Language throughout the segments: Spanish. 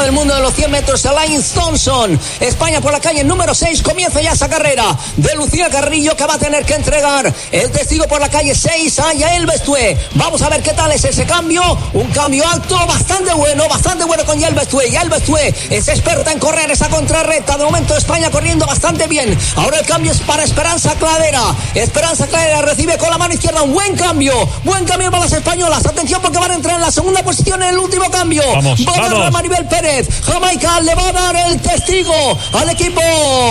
del mundo de los 100 metros, Alain Thompson. España por la calle número 6, comienza ya esa carrera de Lucía Carrillo, que va a tener que entregar el testigo por la calle 6 a Yael Bestué. Vamos a ver qué tal es ese cambio, un cambio alto, bastante bueno con Yael Bestué. Yael Bestué es experta en correr esa contrarrecta, de momento España corriendo bastante bien. Ahora el cambio es para Esperanza Cladera. Esperanza Cladera recibe con la mano izquierda un buen cambio para las españolas. Atención, porque van a entrar en la segunda posición en el último cambio. Va a dar Maribel Pérez. Jamaica le va a dar el testigo al equipo,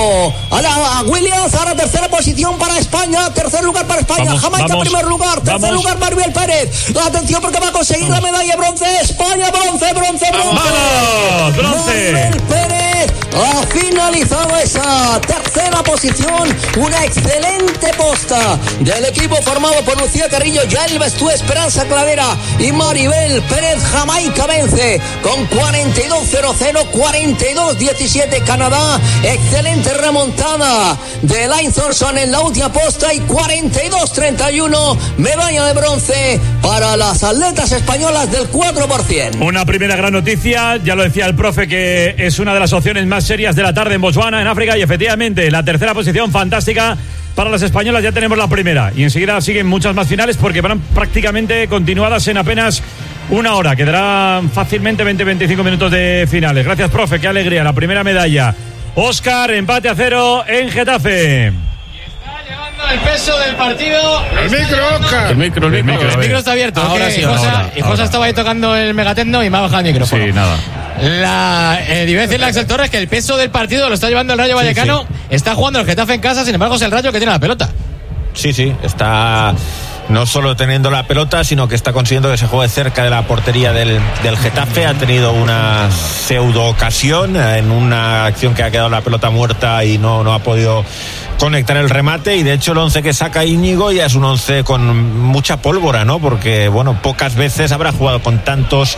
a Williams. Ahora tercera posición para España, tercer lugar para España. Jamaica primer lugar, tercer lugar Maribel Pérez. Atención, porque va a conseguir la medalla de bronce. España, bronce. ¡Vamos! ¡Bronce! Maribel Pérez ha finalizado esa tercera posición. Una excelente posta del equipo formado por Lucía Carrillo, Yael Bestué, Esperanza Cladera y Maribel Pérez. Jamaica vence con 42.00, 42.17 Canadá. Excelente remontada de Alain Thompson en la última posta y 42.31, medalla de bronce para las atletas españolas del 4%. Una primera gran noticia, ya lo decía el profe, que es una de las opciones más serias de la tarde en Botswana, en África, y efectivamente la tercera posición fantástica para las españolas. Ya tenemos la primera y enseguida siguen muchas más finales, porque van prácticamente continuadas en apenas una hora. Quedarán fácilmente 20-25 minutos de finales. Gracias, profe, qué alegría. La primera medalla. Óscar, empate a 0 en Getafe. El peso del partido. El micro, Oscar. El micro está abierto. Ahora sí. Josa estaba ahí tocando el megatecno y me ha bajado el micrófono. Sí, nada. Iba a decirle a Axel Torres que el peso del partido lo está llevando el Rayo Vallecano. Sí. Está jugando el Getafe en casa, sin embargo es el Rayo que tiene la pelota. Sí, está no solo teniendo la pelota, sino que está consiguiendo que se juegue cerca de la portería del Getafe. Ha tenido una pseudo ocasión en una acción que ha quedado la pelota muerta y no ha podido conectar el remate, y de hecho el 11 que saca Íñigo ya es un 11 con mucha pólvora, ¿no? Porque, bueno, pocas veces habrá jugado con tantos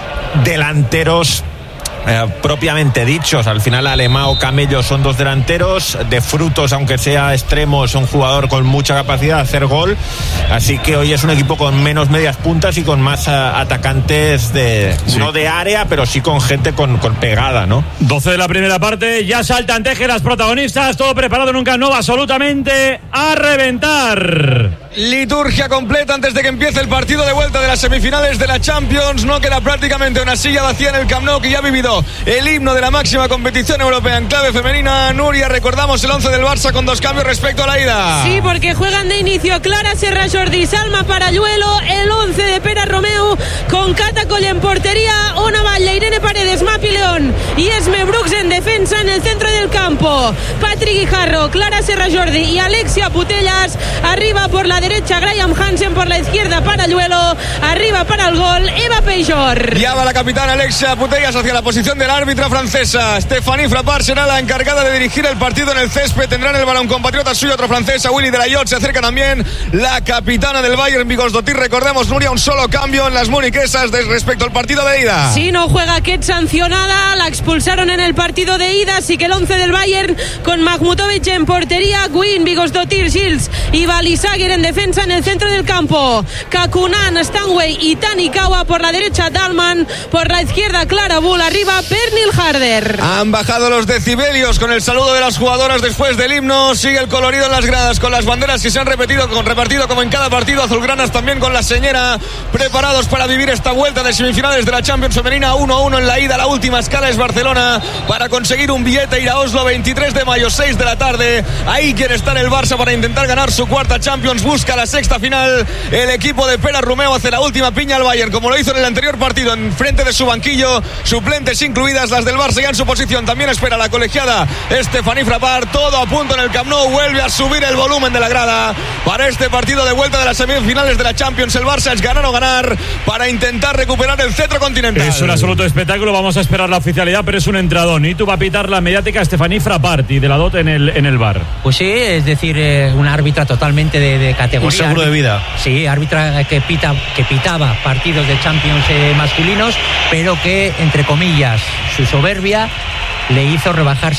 delanteros propiamente dichos. Al final Alemão, Camello son dos delanteros de Frutos, aunque sea extremo, es un jugador con mucha capacidad de hacer gol, así que hoy es un equipo con menos medias puntas y con más atacantes no de área, pero sí con gente con pegada, ¿no? 12 de la primera parte, ya saltan Tejeras protagonistas, todo preparado, nunca no, absolutamente a reventar. Liturgia completa antes de que empiece el partido de vuelta de las semifinales de la Champions. No queda prácticamente una silla vacía en el Camp Nou, que ya ha vivido el himno de la máxima competición europea en clave femenina. Nuria, recordamos el 11 del Barça con dos cambios respecto a la ida. Sí, porque juegan de inicio Clara Serra Jordi, Salma Paralluelo, el 11 de Pera Romeu con Cata Coll en portería, Ona Batlle, Irene Paredes, Mapi León y Esme Brooks en defensa. En el centro del campo Patri Guijarro, Clara Serra Jordi y Alexia Putellas. Arriba por la derecha Graham Hansen, por la izquierda Paralluelo, arriba para el gol Eva Peixor. Ya va la capitana Alexia Putellas hacia la posición de la árbitra francesa. Stéphanie Frappart será la encargada de dirigir el partido en el césped. Tendrán el balón compatriota suyo, otro francesa, Willy Delayot. Se acerca también la capitana del Bayern, Bigosdottir. Recordemos, Nuria, un solo cambio en las muniquesas respecto al partido de ida. Sí, no juega Ket, sancionada, la expulsaron en el partido de ida, así que el 11 del Bayern con Mahmutovic en portería, Guin, Bigosdottir, Gils y Balisaguer en defensa. En el centro del campo Kakunan, Stanway y Tanikawa, por la derecha Dalman, por la izquierda Clara Bull, arriba Pernil Harder. Han bajado los decibelios con el saludo de las jugadoras después del himno. Sigue el colorido en las gradas con las banderas que se han repartido como en cada partido. Azulgranas también con la señera, preparados para vivir esta vuelta de semifinales de la Champions femenina. 1-1 en la ida. La última escala es Barcelona para conseguir un billete, ir a Oslo 23 de mayo, 6 de la tarde. Ahí quiere estar el Barça para intentar ganar su cuarta Champions. Busca la sexta final. El equipo de Pera Romeu hace la última piña al Bayern, como lo hizo en el anterior partido, en frente de su banquillo, suplentes incluidas las del Barça ya en su posición. También espera la colegiada Stéphanie Frappart. Todo a punto en el Camp Nou. Vuelve a subir el volumen de la grada para este partido de vuelta de las semifinales de la Champions. El Barça es ganar o ganar para intentar recuperar el cetro continental. Es un absoluto espectáculo. Vamos a esperar la oficialidad, pero es un entradón. Y tú va a pitar la mediática Stéphanie Frappart y de la DOT en el VAR. Pues sí, es decir, una árbitra totalmente de categoría. Un seguro de vida. Sí, árbitra que pitaba partidos de Champions masculinos, pero que, entre comillas, su soberbia le hizo rebajar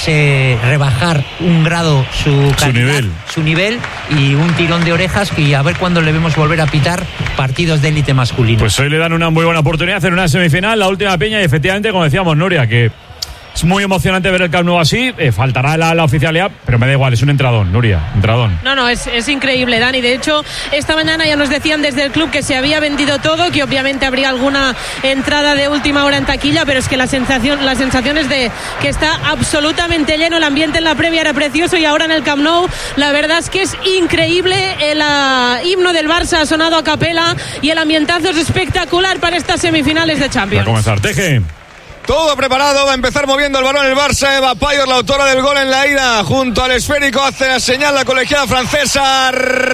un grado su nivel y un tirón de orejas, y a ver cuándo le vemos volver a pitar partidos de élite masculino. Pues hoy le dan una muy buena oportunidad en una semifinal, la última piña, y efectivamente, como decíamos, Nuria, que es muy emocionante ver el Camp Nou así. Faltará la oficialidad, pero me da igual, es un entradón, Nuria, entradón. No, es increíble, Dani. De hecho, esta mañana ya nos decían desde el club que se había vendido todo, que obviamente habría alguna entrada de última hora en taquilla, pero es que la sensación es de que está absolutamente lleno. El ambiente en la previa era precioso y ahora en el Camp Nou la verdad es que es increíble. El himno del Barça ha sonado a capela y el ambientazo es espectacular para estas semifinales de Champions. Va a comenzar, Teje. Todo preparado, va a empezar moviendo el balón el Barça. Eva Payos, la autora del gol en la ida, junto al esférico, hace la señal la colegiada francesa.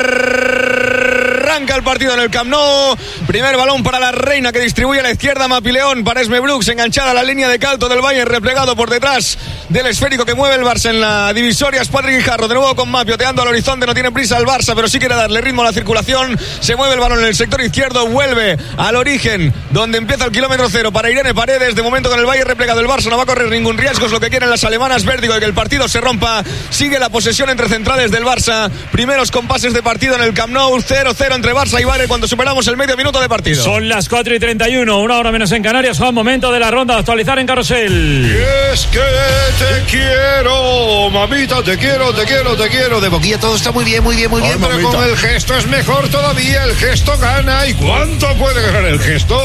Arranca el partido en el Camp Nou. Primer balón para la Reina, que distribuye a la izquierda. Mapileón para Esme Brooks, enganchada a la línea de Calto del Bayern, replegado por detrás del esférico que mueve el Barça en la divisoria. Es Patrick Guijarro, de nuevo con Mapio, teando al horizonte. No tiene prisa el Barça, pero sí quiere darle ritmo a la circulación. Se mueve el balón en el sector izquierdo, vuelve al origen, donde empieza el kilómetro cero para Irene Paredes. De momento con el Bayern replegado, el Barça no va a correr ningún riesgo, es lo que quieren las alemanas. Vértigo de que el partido se rompa. Sigue la posesión entre centrales del Barça. Primeros compases de partido en el Camp Nou. 0-0 entre Barça y Bayern cuando superamos el medio minuto de partido. Son las 4:31, una hora menos en Canarias. Juan, momento de la ronda de actualizar en Carrusel. Y es que te quiero, mamita, te quiero. De boquilla todo está muy bien, pero mamita, con el gesto es mejor todavía. El gesto gana. ¿Y cuánto puede ganar el gesto?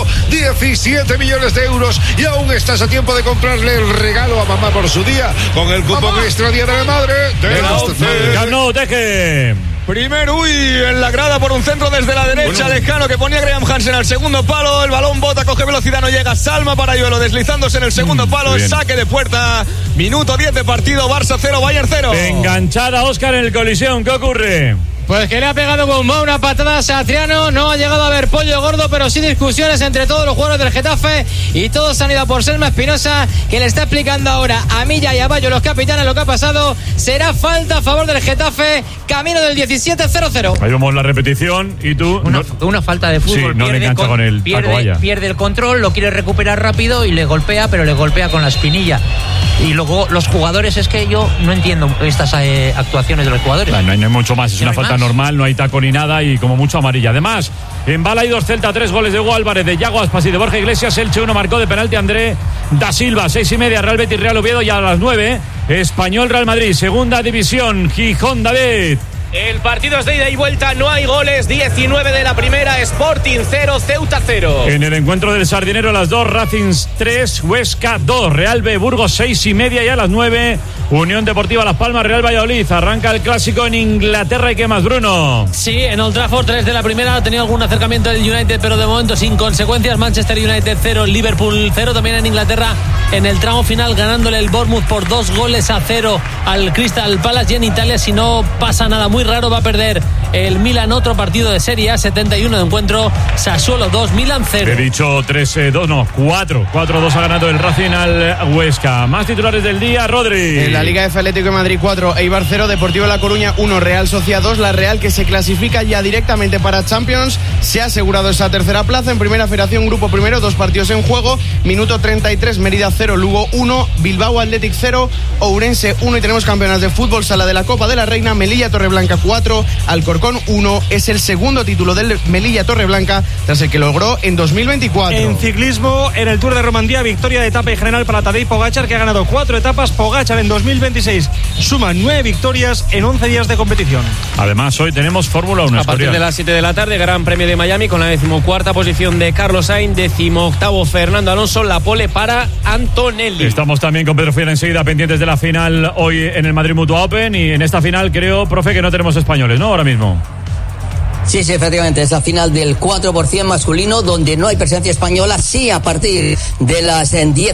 17 millones de euros. Y aún estás a tiempo de comprarle el regalo a mamá por su día con el cupón extra Día de la Madre de la ONCE. Camp Nou, Teje. Primer en la grada por un centro desde la derecha, lejano, que ponía Graham Hansen al segundo palo. El balón bota, coge velocidad, no llega. Salma Parayuelo deslizándose en el segundo palo. Saque de puerta. Minuto 10 de partido. Barça 0, Bayern 0. Enganchada Óscar en el Coliseum. ¿Qué ocurre? Pues que le ha pegado con una patada a Satriano. No ha llegado a haber pollo gordo, pero sí discusiones entre todos los jugadores del Getafe, y todos han ido a por Selma Espinosa, que le está explicando ahora a Milla y a Bayo, los capitanes, lo que ha pasado. Será falta a favor del Getafe, camino del 17-0-0. Ahí vemos la repetición y tú... Una falta de fútbol. Sí, no le engancha con el taco, vaya. Pierde el control, lo quiere recuperar rápido y le golpea, pero le golpea con la espinilla. Y luego los jugadores, es que yo no entiendo estas actuaciones de los jugadores. No hay mucho más, es una falta normal, no hay taco ni nada y como mucho amarilla. Además, en Balaidos Celta 3 goles de Hugo Álvarez, de Yago Aspas y de Borja Iglesias. Elche 1 marcó de penalti André da Silva. 6:30 Real Betis Real Oviedo, y a las 9 Español Real Madrid, segunda división. Gijón, David. El partido es de ida y vuelta, no hay goles. 19 de la primera, Sporting 0, Ceuta 0. En el encuentro del Sardinero, a las 2 Racing 3, Huesca 2, Real B Burgos 6:30, y a las 9 Unión Deportiva Las Palmas Real Valladolid. Arranca el clásico en Inglaterra. ¿Y qué más, Bruno? Sí, en Old Trafford 3 de la primera. Ha tenido algún acercamiento del United, pero de momento sin consecuencias. Manchester United 0, Liverpool 0. También en Inglaterra, en el tramo final, ganándole el Bournemouth por 2-0 al Crystal Palace. Y en Italia, si no pasa nada muy raro, va a perder el Milan, otro partido de Serie A, 71 de encuentro. Sassuolo 2, Milan 0. He dicho 3-2, no, 4-2 ha ganado el Racing al Huesca. Más titulares del día, Rodri. En la Liga F, Atlético de Madrid 4, Eibar 0, Deportivo La Coruña 1, Real Sociedad 2. La Real, que se clasifica ya directamente para Champions, se ha asegurado esa tercera plaza. En Primera Federación, grupo primero, 2 partidos en juego. Minuto 33, Mérida 0, Lugo 1, Bilbao Athletic 0, Ourense 1. Y tenemos campeonas de fútbol, sala de la Copa de la Reina, Melilla Torreblanca 4, Alcorcón 1. Es el segundo título del Melilla Torreblanca tras el que logró en 2024. En ciclismo, en el Tour de Romandía, victoria de etapa y general para Tadej Pogačar, que ha ganado 4 etapas. Pogačar en 2026 suma 9 victorias en 11 días de competición. Además, hoy tenemos Fórmula 1. A partir de las 7 de la tarde, Gran Premio de Miami, con la 14ª posición de Carlos Sainz, 18º Fernando Alonso, la pole para Antonelli. Estamos también con Pedro Fiera enseguida, pendientes de la final hoy en el Madrid Mutua Open. Y en esta final creo, profe, que no tenemos españoles, ¿no? Ahora mismo. Sí, efectivamente, es la final del 4% masculino, donde no hay presencia española. Sí, a partir de las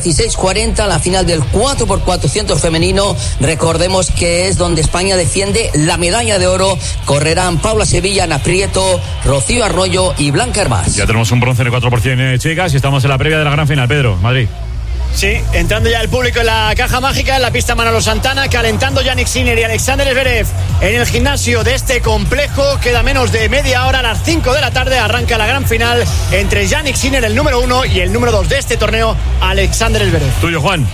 16:40, la final del 4x400 femenino. Recordemos que es donde España defiende la medalla de oro. Correrán Paula Sevilla, Ana Prieto, Rocío Arroyo y Blanca Hermás. Ya tenemos un bronce en el 4%, chicas, y estamos en la previa de la gran final. Pedro, Madrid. Sí, entrando ya el público en la caja mágica, en la pista Manolo Santana, calentando Yannick Sinner y Alexander Zverev en el gimnasio de este complejo. Queda menos de media hora, a las 5 de la tarde arranca la gran final entre Yannick Sinner, el número 1, y el número 2 de este torneo, Alexander Zverev. Tuyo, Juan.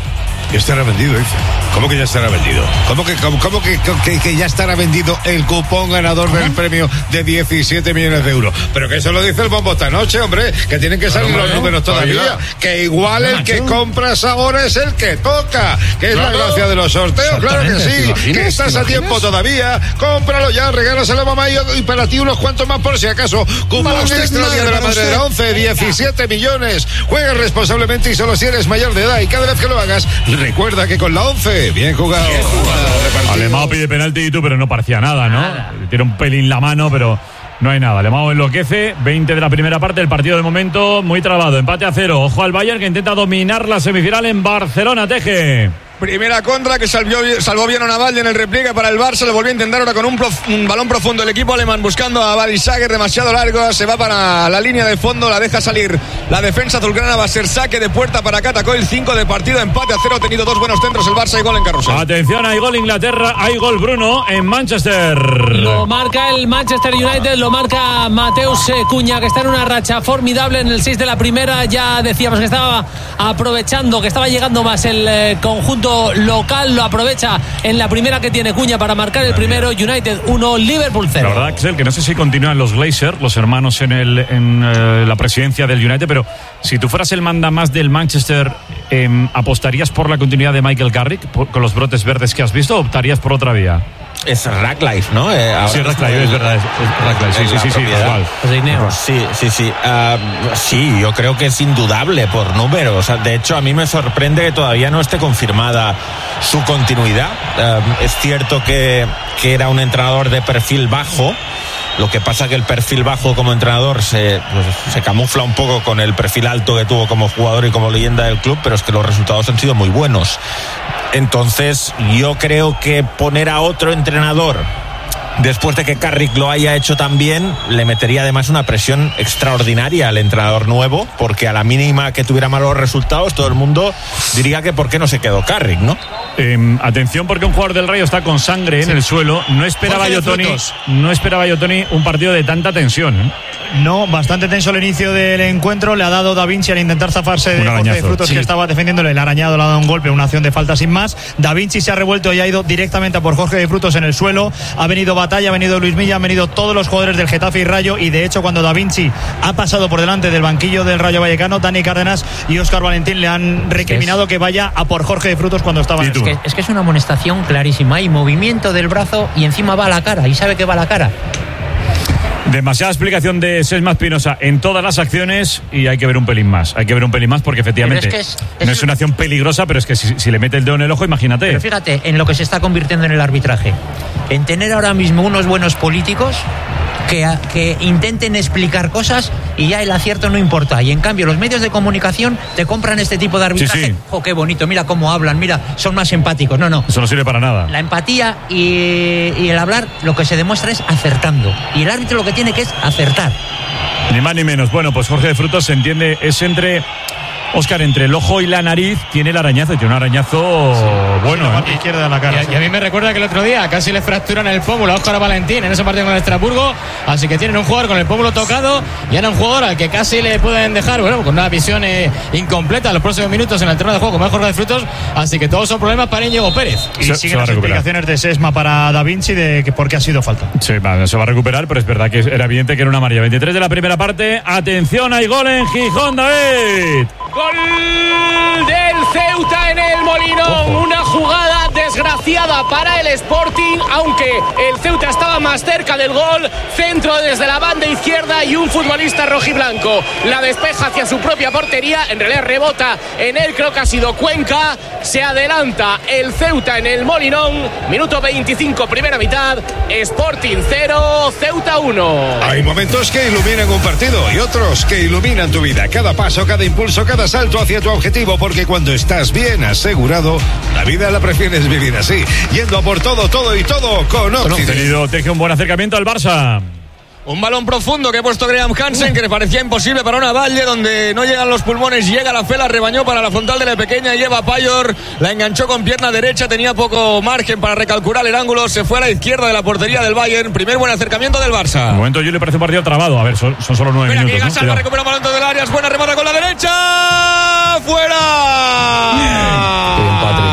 Ya estará vendido, dice. ¿Cómo que ya estará vendido? ¿Cómo que ya estará vendido el cupón ganador del premio de 17 millones de euros? Pero que eso lo dice el bombo esta noche, hombre, que tienen que salir los números todavía. Que igual el que compras ahora es el que toca, que es la gracia de los sorteos, claro que sí. Que estás a tiempo todavía, cómpralo ya, regálaselo a mamá y para ti unos cuantos más por si acaso. Cupón extra Día de la Madre de la 11, 17 millones. Juega responsablemente y solo si eres mayor de edad, y cada vez que lo hagas, recuerda que con la 11, bien jugado. Alemão pide penalti y tú, pero no parecía nada, ¿no? Tiene un pelín la mano, pero no hay nada. Alemão enloquece. 20 de la primera parte. El partido de momento muy trabado. Empate a 0. Ojo al Bayern, que intenta dominar la semifinal en Barcelona. Teje. Primera contra que salvó bien a Navalle en el repliegue para el Barça. Lo volvió a intentar ahora con un balón profundo el equipo alemán buscando a Balisager, demasiado largo. Se va para la línea de fondo, la deja salir la defensa azulgrana. Va a ser saque de puerta para Catacoil. 5 de partido, empate a 0. Ha tenido 2 buenos centros el Barça y gol en carrusel. Atención, hay gol Inglaterra, hay gol Bruno en Manchester. Lo marca el Manchester United, lo marca Mateus Cunha, que está en una racha formidable en el 6 de la primera. Ya decíamos que estaba aprovechando, que estaba llegando más el conjunto local, lo aprovecha en la primera que tiene Cunha para marcar el primero. United 1, Liverpool 0. La verdad, Axel, que no sé si continúan los Glazers, los hermanos en la presidencia del United, pero si tú fueras el mandamás del Manchester, ¿apostarías por la continuidad de Michael Carrick con los brotes verdes que has visto o optarías por otra vía? Es Ratcliffe, ¿no? Sí, Ratcliffe, es verdad. Es Ratcliffe, sí, igual. Sí, yo creo que es indudable por números. De hecho, a mí me sorprende que todavía no esté confirmada su continuidad. Es cierto que era un entrenador de perfil bajo. Lo que pasa que el perfil bajo como entrenador se camufla un poco con el perfil alto que tuvo como jugador y como leyenda del club, pero es que los resultados han sido muy buenos. Entonces yo creo que poner a otro entrenador después de que Carrick lo haya hecho tan bien, le metería además una presión extraordinaria al entrenador nuevo, porque a la mínima que tuviera malos resultados todo el mundo diría que por qué no se quedó Carrick, ¿no? Atención, porque un jugador del Rayo está con sangre en el suelo. No esperaba yo, Tony, un partido de tanta tensión, ¿eh? No, bastante tenso el inicio del encuentro. Le ha dado Da Vinci al intentar zafarse de Jorge de Frutos, que estaba defendiéndole. El arañado le ha dado un golpe, una acción de falta sin más. Da Vinci se ha revuelto y ha ido directamente a por Jorge de Frutos en el suelo. Ha venido Batalla, ha venido Luis Milla, han venido todos los jugadores del Getafe y Rayo. Y de hecho, cuando Da Vinci ha pasado por delante del banquillo del Rayo Vallecano, Dani Cárdenas y Óscar Valentín le han recriminado que vaya a por Jorge de Frutos cuando estaba en el... Es que es una amonestación clarísima. Hay movimiento del brazo y encima va a la cara. ¿Y sabe que va a la cara? Demasiada explicación de Sesma Espinosa en todas las acciones y hay que ver un pelín más. Hay que ver un pelín más porque efectivamente no es una acción peligrosa, pero es que si le mete el dedo en el ojo, imagínate. Pero fíjate en lo que se está convirtiendo en el arbitraje. En tener ahora mismo unos buenos políticos que intenten explicar cosas y ya el acierto no importa. Y en cambio los medios de comunicación te compran este tipo de arbitraje. Sí. ¡Oh, qué bonito! Mira cómo hablan, mira, son más empáticos. No. Eso no sirve para nada. La empatía y el hablar lo que se demuestra es acertando. Y el árbitro lo que tiene que es acertar. Ni más ni menos. Bueno, pues Jorge de Frutos se entiende, es entre... Óscar, entre el ojo y la nariz tiene el arañazo, tiene un arañazo bueno. La parte izquierda de la cara. Y a mí me recuerda que el otro día casi le fracturan el pómulo a Óscar Valentín en ese partido con el Estrasburgo. Así que tienen un jugador con el pómulo tocado y ahora un jugador al que casi le pueden dejar, bueno, con una visión incompleta en los próximos minutos en el terreno de juego, como es Jorge de Frutos. Así que todos son problemas para Íñigo Pérez. Y siguen las explicaciones de Sesma para Da Vinci de que por qué ha sido falta. Sí, se va a recuperar, pero es verdad que era evidente que era una amarilla. 23 de la primera parte. Atención, hay gol en Gijón, David. Gol del Ceuta en el Molinón. Una jugada desgraciada para el Sporting, aunque el Ceuta estaba más cerca del gol. Centro desde la banda izquierda y un futbolista rojiblanco la despeja hacia su propia portería. En realidad rebota en él, creo que ha sido Cuenca. Se adelanta el Ceuta en el Molinón. Minuto 25, primera mitad. Sporting 0, Ceuta 1. Hay momentos que iluminan un partido y otros que iluminan tu vida. Cada paso, cada impulso, cada salto hacia tu objetivo, porque cuando estás bien asegurado, la vida la prefieres vivir así, yendo a por todo y todo con Occident. Teje un buen acercamiento al Barça. Un balón profundo que ha puesto Graham Hansen, que le parecía imposible para una Valle, donde no llegan los pulmones, llega la fe, la rebañó para la frontal de la pequeña, lleva Payor, la enganchó con pierna derecha, tenía poco margen para recalcular el ángulo, se fue a la izquierda de la portería del Bayern. Primer buen acercamiento del Barça. De momento yo le parece un partido trabado. A ver, son solo 9 minutos. Llega Salva, recupera el balón dentro del área, buena remata con la derecha, fuera.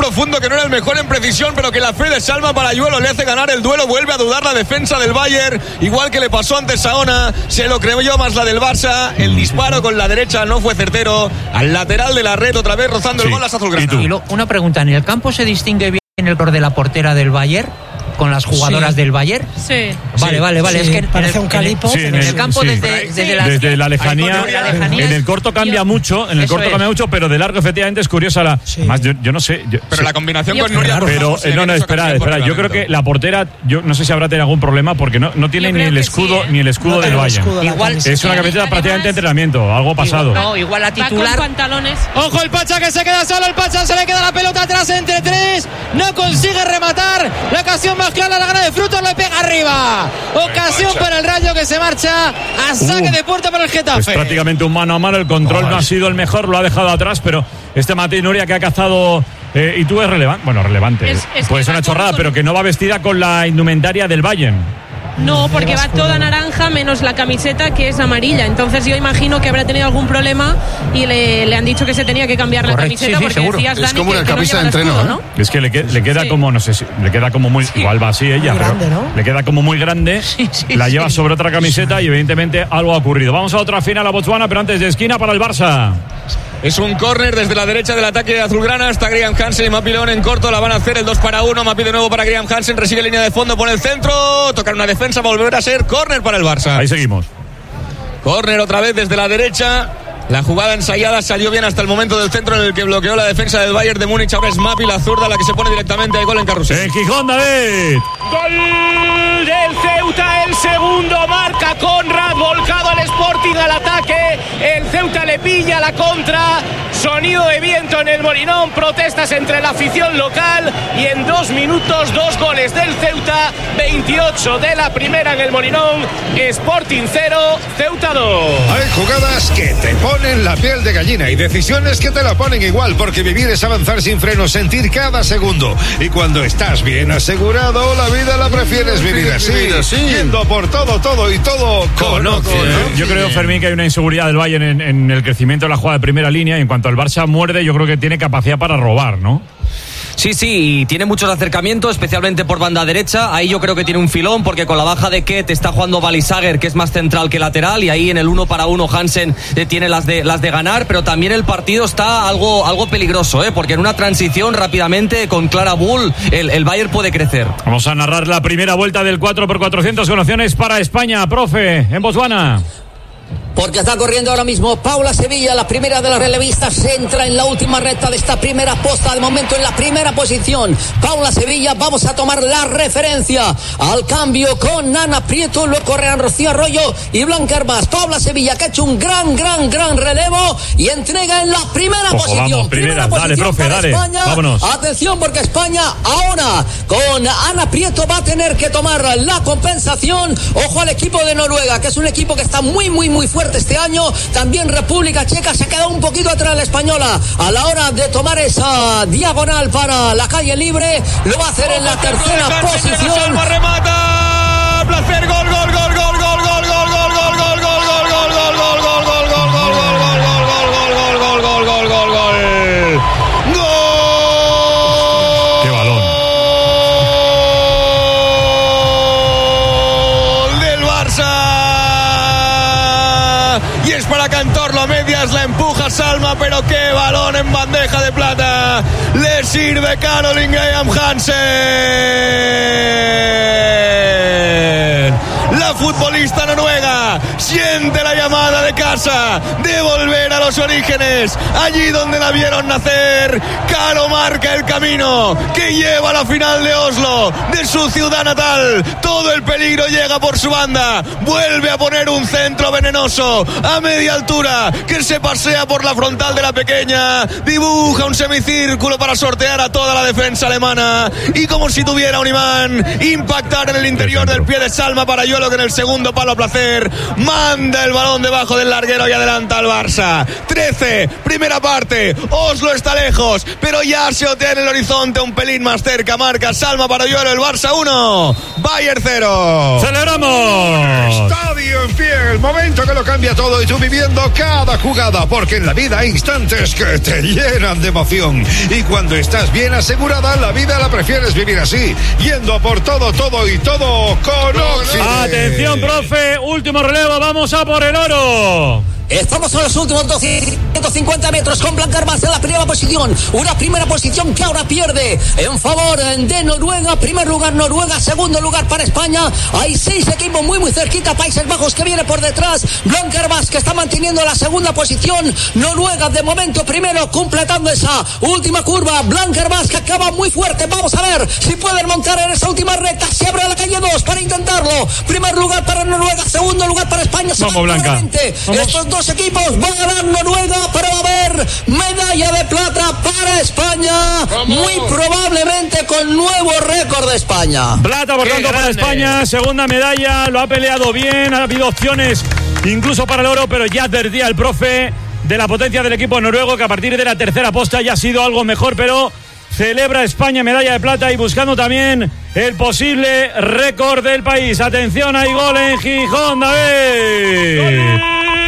profundo, que no era el mejor en precisión, pero que la fe de Salma Parayuelo le hace ganar el duelo. Vuelve a dudar la defensa del Bayern, igual que le pasó antes a Ona. Se lo creyó más la del Barça. El disparo con la derecha no fue certero. Al lateral de la red, otra vez rozando el gol las azulgranas. Y una pregunta, ¿en el campo se distingue bien el color de la portera del Bayern con las jugadoras del Bayern? Sí. Vale. Sí, es que parece un calipo. en el campo desde la lejanía. En el corto cambia mucho, pero de largo efectivamente es curiosa más yo no sé. Pero la combinación con Nuria. Pero espera. Yo creo que la portera, yo no sé si habrá tenido algún problema porque no tiene ni el escudo del Bayern. Igual es una camiseta prácticamente de entrenamiento, algo pasado. Igual la titular. Con pantalones. Ojo el Pacha que se queda solo, el Pacha se le queda la pelota atrás entre tres, no consigue rematar, la ocasión más clara la gana de Frutos, le pega arriba, ocasión para el Rayo que se marcha a saque de puerta para el Getafe. Pues prácticamente un mano a mano, el control no ha sido el mejor, lo ha dejado atrás, pero este Matei Nuria que ha cazado y tú es relevante, puede ser una chorrada, pero que no va vestida con la indumentaria del Bayern. No, porque va toda naranja menos la camiseta que es amarilla. Entonces yo imagino que habrá tenido algún problema y le han dicho que se tenía que cambiar la camiseta porque seguro. Decías, Dani, es como una camisa de entreno, escudo, ¿no? Es que le queda como, no sé si le queda como muy, igual va así ella, muy grande, ¿no? Le queda como muy grande, la lleva sobre otra camiseta y evidentemente algo ha ocurrido. Vamos a otra final a Botswana, pero antes de esquina para el Barça. Es un córner desde la derecha del ataque de azulgrana. Está Graham Hansen y Mapi León en corto. La van a hacer el 2-1. Mapi de nuevo para Graham Hansen. Resigue línea de fondo, pone el centro. Tocar una defensa, volver a ser córner para el Barça. Ahí seguimos. Córner otra vez desde la derecha. La jugada ensayada salió bien hasta el momento del centro en el que bloqueó la defensa del Bayern de Múnich. Ahora es Mapi, la zurda, la que se pone directamente de gol en carrusel. En Gijón, David. Gol del Ceuta, el segundo, marca Conrad, volcado al Sporting al ataque. El Ceuta le pilla la contra. Sonido de viento en el Molinón, protestas entre la afición local y en 2 minutos 2 goles del Ceuta, 28 de la primera en el Molinón. Sporting 0, Ceuta 2. Hay jugadas que te ponen la piel de gallina y decisiones que te la ponen igual, porque vivir es avanzar sin frenos, sentir cada segundo. Y cuando estás bien asegurado, la vida la prefieres vivir así, yendo por todo y todo con opción. Yo creo, Fermín, que hay una inseguridad del Bayern en el crecimiento de la jugada de primera línea, y en cuanto el Barça muerde, yo creo que tiene capacidad para robar, ¿no? Sí, y tiene muchos acercamientos, especialmente por banda derecha. Ahí yo creo que tiene un filón, porque con la baja de Ket está jugando Balisager, que es más central que lateral, y ahí en el 1-1 Hansen tiene las de ganar, pero también el partido está algo peligroso, porque en una transición rápidamente con Clara Bull el Bayern puede crecer. Vamos a narrar la primera vuelta del 4x400 con opciones para España, profe, en Botswana. Porque está corriendo ahora mismo Paula Sevilla, la primera de las relevistas, se entra en la última recta de esta primera posta, de momento en la primera posición. Paula Sevilla, vamos a tomar la referencia al cambio con Ana Prieto, luego correrán Rocío Arroyo y Blanca Hermás. Paula Sevilla, que ha hecho un gran relevo y entrega en la primera posición. Vamos, primera dale, profe, dale, España. Vámonos. Atención, porque España ahora con Ana Prieto va a tener que tomar la compensación. Ojo al equipo de Noruega, que es un equipo que está muy fuerte este año. También República Checa se ha quedado un poquito atrás la española a la hora de tomar esa diagonal para la calle libre. Lo va a hacer en la tercera posición. Remata, placer, gol. Qué balón. Del Barça. Y es para Cantorlo a medias, la empuja Salma, pero qué balón en bandeja de plata. Le sirve Caroline Graham Hansen. La futbolista noruega siente la llamada de casa de volver a los orígenes, allí donde la vieron nacer. Caro marca el camino que lleva a la final de Oslo, de su ciudad natal. Todo el peligro llega por su banda, vuelve a poner un centro venenoso a media altura que se pasea por la frontal de la pequeña, dibuja un semicírculo para sortear a toda la defensa alemana y, como si tuviera un imán, impactar en el interior del pie de Salma Parayuelo, que en el segundo palo a placer manda el balón debajo del largo. larguero y adelanta al Barça. 13, primera parte. Oslo está lejos, pero ya se otea en el horizonte, un pelín más cerca. Marca Salma Parayuelo, el Barça 1, Bayern 0. ¡Celebramos! Estadio en pie, el momento que lo cambia todo y tú viviendo cada jugada, porque en la vida hay instantes que te llenan de emoción. Y cuando estás bien asegurada, la vida la prefieres vivir así, yendo a por todo, todo y todo con Oxide. Atención, profe, último relevo, vamos a por el oro. Estamos en los últimos 250 metros con Blancarvaz en la primera posición. Una primera posición que ahora pierde en favor de Noruega. Primer lugar Noruega, segundo lugar para España. Hay 6 equipos muy cerquita. Países Bajos que viene por detrás. Blancarvaz que está manteniendo la segunda posición. Noruega de momento primero, completando esa última curva. Blancarvaz que acaba muy fuerte. Vamos a ver si pueden montar en esa última recta. Se abre la calle 2 para intentarlo. Primer lugar para Noruega, segundo lugar para España. Vamos, Blanca. Estos dos equipos van a ganar Noruega, pero va a haber medalla de plata para España. ¿Cómo? Muy probablemente con nuevo récord de España. Plata, por tanto, para España. Segunda medalla, lo ha peleado bien. Ha habido opciones incluso para el oro, pero ya advertía el profe de la potencia del equipo noruego, que a partir de la tercera posta ya ha sido algo mejor, pero celebra España medalla de plata y buscando también el posible récord del país. Atención, hay gol en Gijón, David.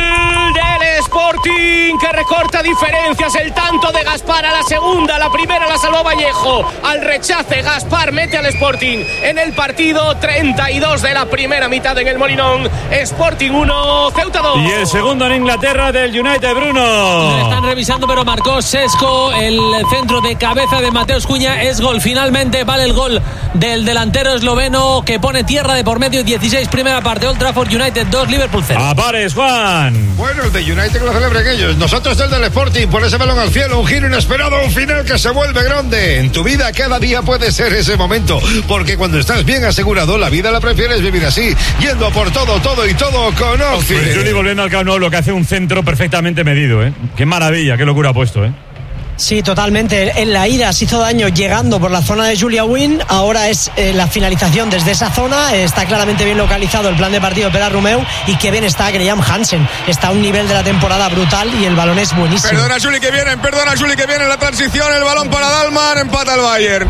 Sporting que recorta diferencias, el tanto de Gaspar a la segunda, la primera la salvó Vallejo, al rechace Gaspar mete al Sporting en el partido. 32 de la primera mitad en el Molinón. Sporting 1, Ceuta 2. Y el segundo en Inglaterra del United, Bruno. Lo están revisando, pero marcó Sesco, el centro de cabeza de Mateus Cunha, es gol. Finalmente vale el gol del delantero esloveno que pone tierra de por medio. 16 primera parte, Old Trafford, United 2, Liverpool 0. Apares, Juan. Bueno, el de United que lo celebren ellos. Nosotros el del Sporting, por ese balón al cielo, un giro inesperado, un final que se vuelve grande. En tu vida cada día puede ser ese momento, porque cuando estás bien asegurado, la vida la prefieres vivir así, yendo a por todo, todo y todo con Oxide. Juli, volviendo al Camp Nou, lo que hace un centro perfectamente medido, ¿eh? Qué maravilla, qué locura ha puesto, ¿eh? Sí, totalmente. En la ida se hizo daño llegando por la zona de Julia Wynn. Ahora es la finalización desde esa zona. Está claramente bien localizado el plan de partido de Pere Romeu. Y qué bien está Graham Hansen. Está a un nivel de la temporada brutal y el balón es buenísimo. Perdona, Juli, que viene la transición. El balón para Dalman. Empata el Bayern.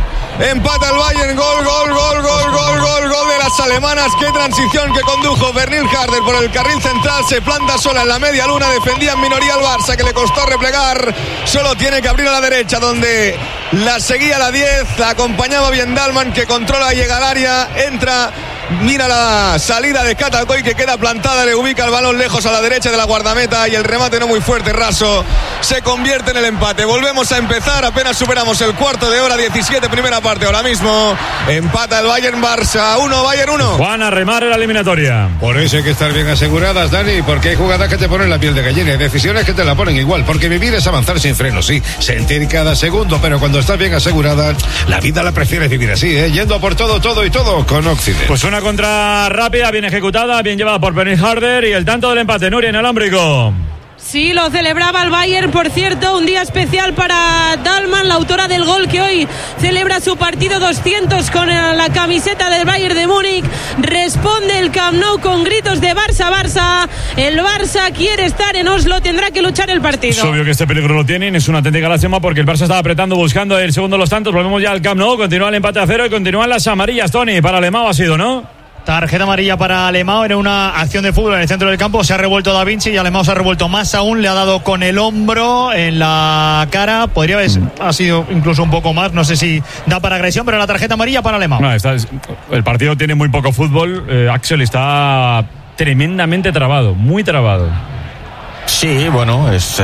Gol de las alemanas. Qué transición que condujo Bernil Harder por el carril central. Se planta sola en la media luna. Defendía en minoría al Barça, que le costó replegar. Solo tiene que abrir a la derecha, donde la seguía la 10. La acompañaba bien Dalman, que controla, llega al área, entra. Mira la salida de Katakoy, que queda plantada, le ubica el balón lejos a la derecha de la guardameta y el remate no muy fuerte, raso, se convierte en el empate. Volvemos a empezar, apenas superamos el cuarto de hora, 17 primera parte ahora mismo. Empata el Bayern, Barça 1, Bayern 1. Juan, a remar en la eliminatoria. Por eso hay que estar bien aseguradas, Dani, porque hay jugadas que te ponen la piel de gallina y decisiones que te la ponen igual, porque vivir es avanzar sin freno, sí, sentir cada segundo, pero cuando estás bien asegurada, la vida la prefieres vivir así, yendo a por todo, todo y todo con Oxide. Pues una contra rápida, bien ejecutada, bien llevada por Bernil Harder y el tanto del empate, Nuria, en alámbrico. Sí, lo celebraba el Bayern, por cierto, un día especial para Dalman, la autora del gol que hoy celebra su partido 200 con la camiseta del Bayern de Múnich. Responde el Camp Nou con gritos de Barça, Barça. El Barça quiere estar en Oslo, tendrá que luchar el partido. Es obvio que este peligro lo tienen, es una auténtica lástima porque el Barça estaba apretando buscando el segundo de los tantos. Volvemos ya al Camp Nou, continúa el empate a 0 y continúan las amarillas, Tony, para Alemão ha sido, ¿no? Tarjeta amarilla para Alemão en una acción de fútbol en el centro del campo. Se ha revuelto Da Vinci y Alemão se ha revuelto más aún. Le ha dado con el hombro en la cara. Podría haber ha sido incluso un poco más. No sé si da para agresión, pero la tarjeta amarilla para Alemão. No, el partido tiene muy poco fútbol. Axel está tremendamente trabado, muy trabado. Sí, bueno, es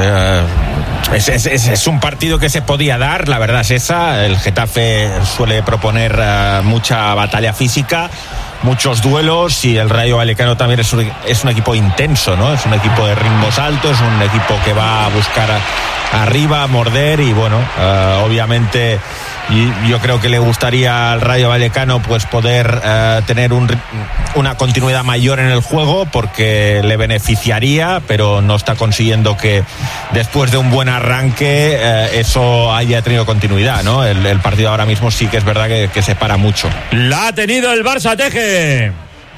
un partido que se podía dar, la verdad es esa. El Getafe suele proponer mucha batalla física, muchos duelos, y el Rayo Vallecano también es un equipo intenso, ¿no? Es un equipo de ritmos altos, un equipo que va a buscar arriba, a morder, y bueno, obviamente yo creo que le gustaría al Rayo Vallecano pues poder tener una continuidad mayor en el juego, porque le beneficiaría, pero no está consiguiendo que después de un buen arranque eso haya tenido continuidad, ¿no? El partido ahora mismo sí que es verdad que se para mucho. La ha tenido el Barça, Teje.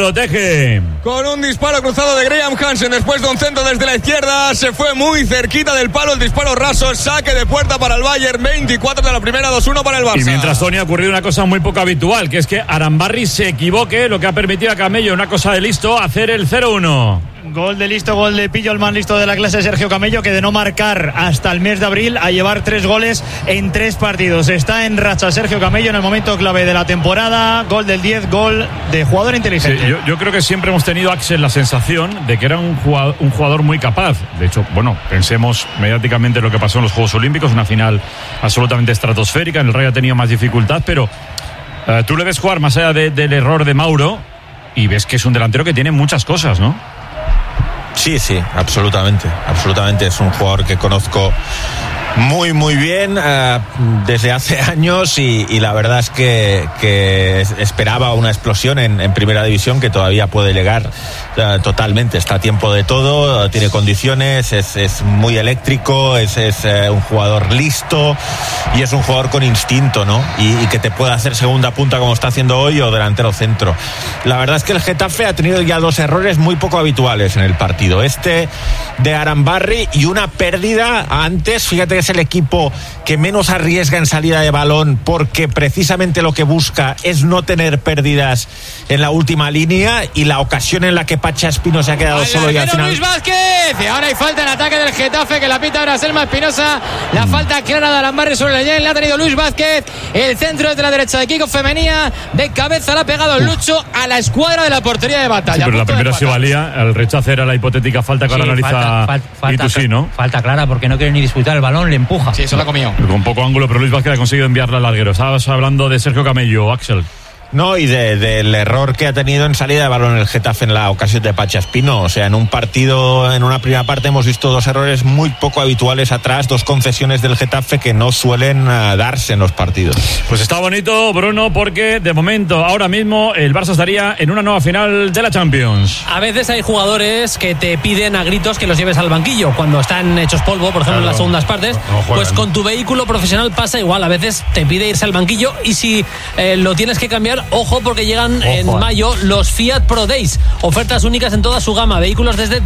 centro, Teje. Con un disparo cruzado de Graham Hansen después de un centro desde la izquierda, se fue muy cerquita del palo el disparo raso, saque de puerta para el Bayern, 24 de la primera, 2-1 para el Barça. Y mientras, Tony, ha ocurrido una cosa muy poco habitual, que es que Arambarri se equivoque, lo que ha permitido a Camello, una cosa de listo, hacer el 0-1. Gol de listo, gol de pillo, el más listo de la clase, Sergio Camello, que de no marcar hasta el mes de abril a llevar 3 goles en 3 partidos. Está en racha Sergio Camello en el momento clave de la temporada. Gol del 10, gol de jugador inteligente. Sí, yo creo que siempre hemos tenido, Axel, la sensación de que era un jugador muy capaz. De hecho, bueno, pensemos mediáticamente lo que pasó en los Juegos Olímpicos, una final absolutamente estratosférica. En el Rayo ha tenido más dificultad, pero tú le ves jugar más allá del error de Mauro y ves que es un delantero que tiene muchas cosas, ¿no? Sí, absolutamente. Es un jugador que conozco muy bien desde hace años y la verdad es que esperaba una explosión en primera división que todavía puede llegar totalmente. Está a tiempo de todo, tiene condiciones, es muy eléctrico, es un jugador listo y es un jugador con instinto, ¿no? Y que te puede hacer segunda punta como está haciendo hoy o delantero centro. La verdad es que el Getafe ha tenido ya 2 errores muy poco habituales en el partido. Este de Arambarri y una pérdida antes, fíjate que es el equipo que menos arriesga en salida de balón porque precisamente lo que busca es no tener pérdidas en la última línea, y la ocasión en la que Pacha Espino se ha quedado solo y al final... Luis Vázquez, y ahora hay falta en ataque del Getafe que la pita ahora Selma Espinosa. La falta clara de Arambarri sobre la Yen, la ha tenido Luis Vázquez. El centro desde la derecha de Kiko Femenía, de cabeza la ha pegado el Lucho a la escuadra de la portería de Batalla. Sí, pero la primera sí valía, el rechazo era la hipotética falta que ahora analiza Itousí, ¿no? Falta clara porque no quiere ni disputar el balón, le empuja. Sí, eso la comió. Con poco ángulo, pero Luis Vázquez ha conseguido enviarla al larguero. Estabas hablando de Sergio Camello, Axel. No, y del error que ha tenido en salida de balón el Getafe en la ocasión de Pacha Espino. O sea, en un partido, en una primera parte hemos visto 2 errores muy poco habituales atrás, 2 concesiones del Getafe que no suelen darse en los partidos. Pues está bonito, Bruno, porque de momento, ahora mismo, el Barça estaría en una nueva final de la Champions. A veces hay jugadores que te piden a gritos que los lleves al banquillo cuando están hechos polvo, por ejemplo, en las segundas partes. Pues con tu vehículo profesional pasa igual. A veces te pide irse al banquillo y si lo tienes que cambiar, ojo, porque llegan en mayo los Fiat Pro Days, ofertas únicas en toda su gama, vehículos desde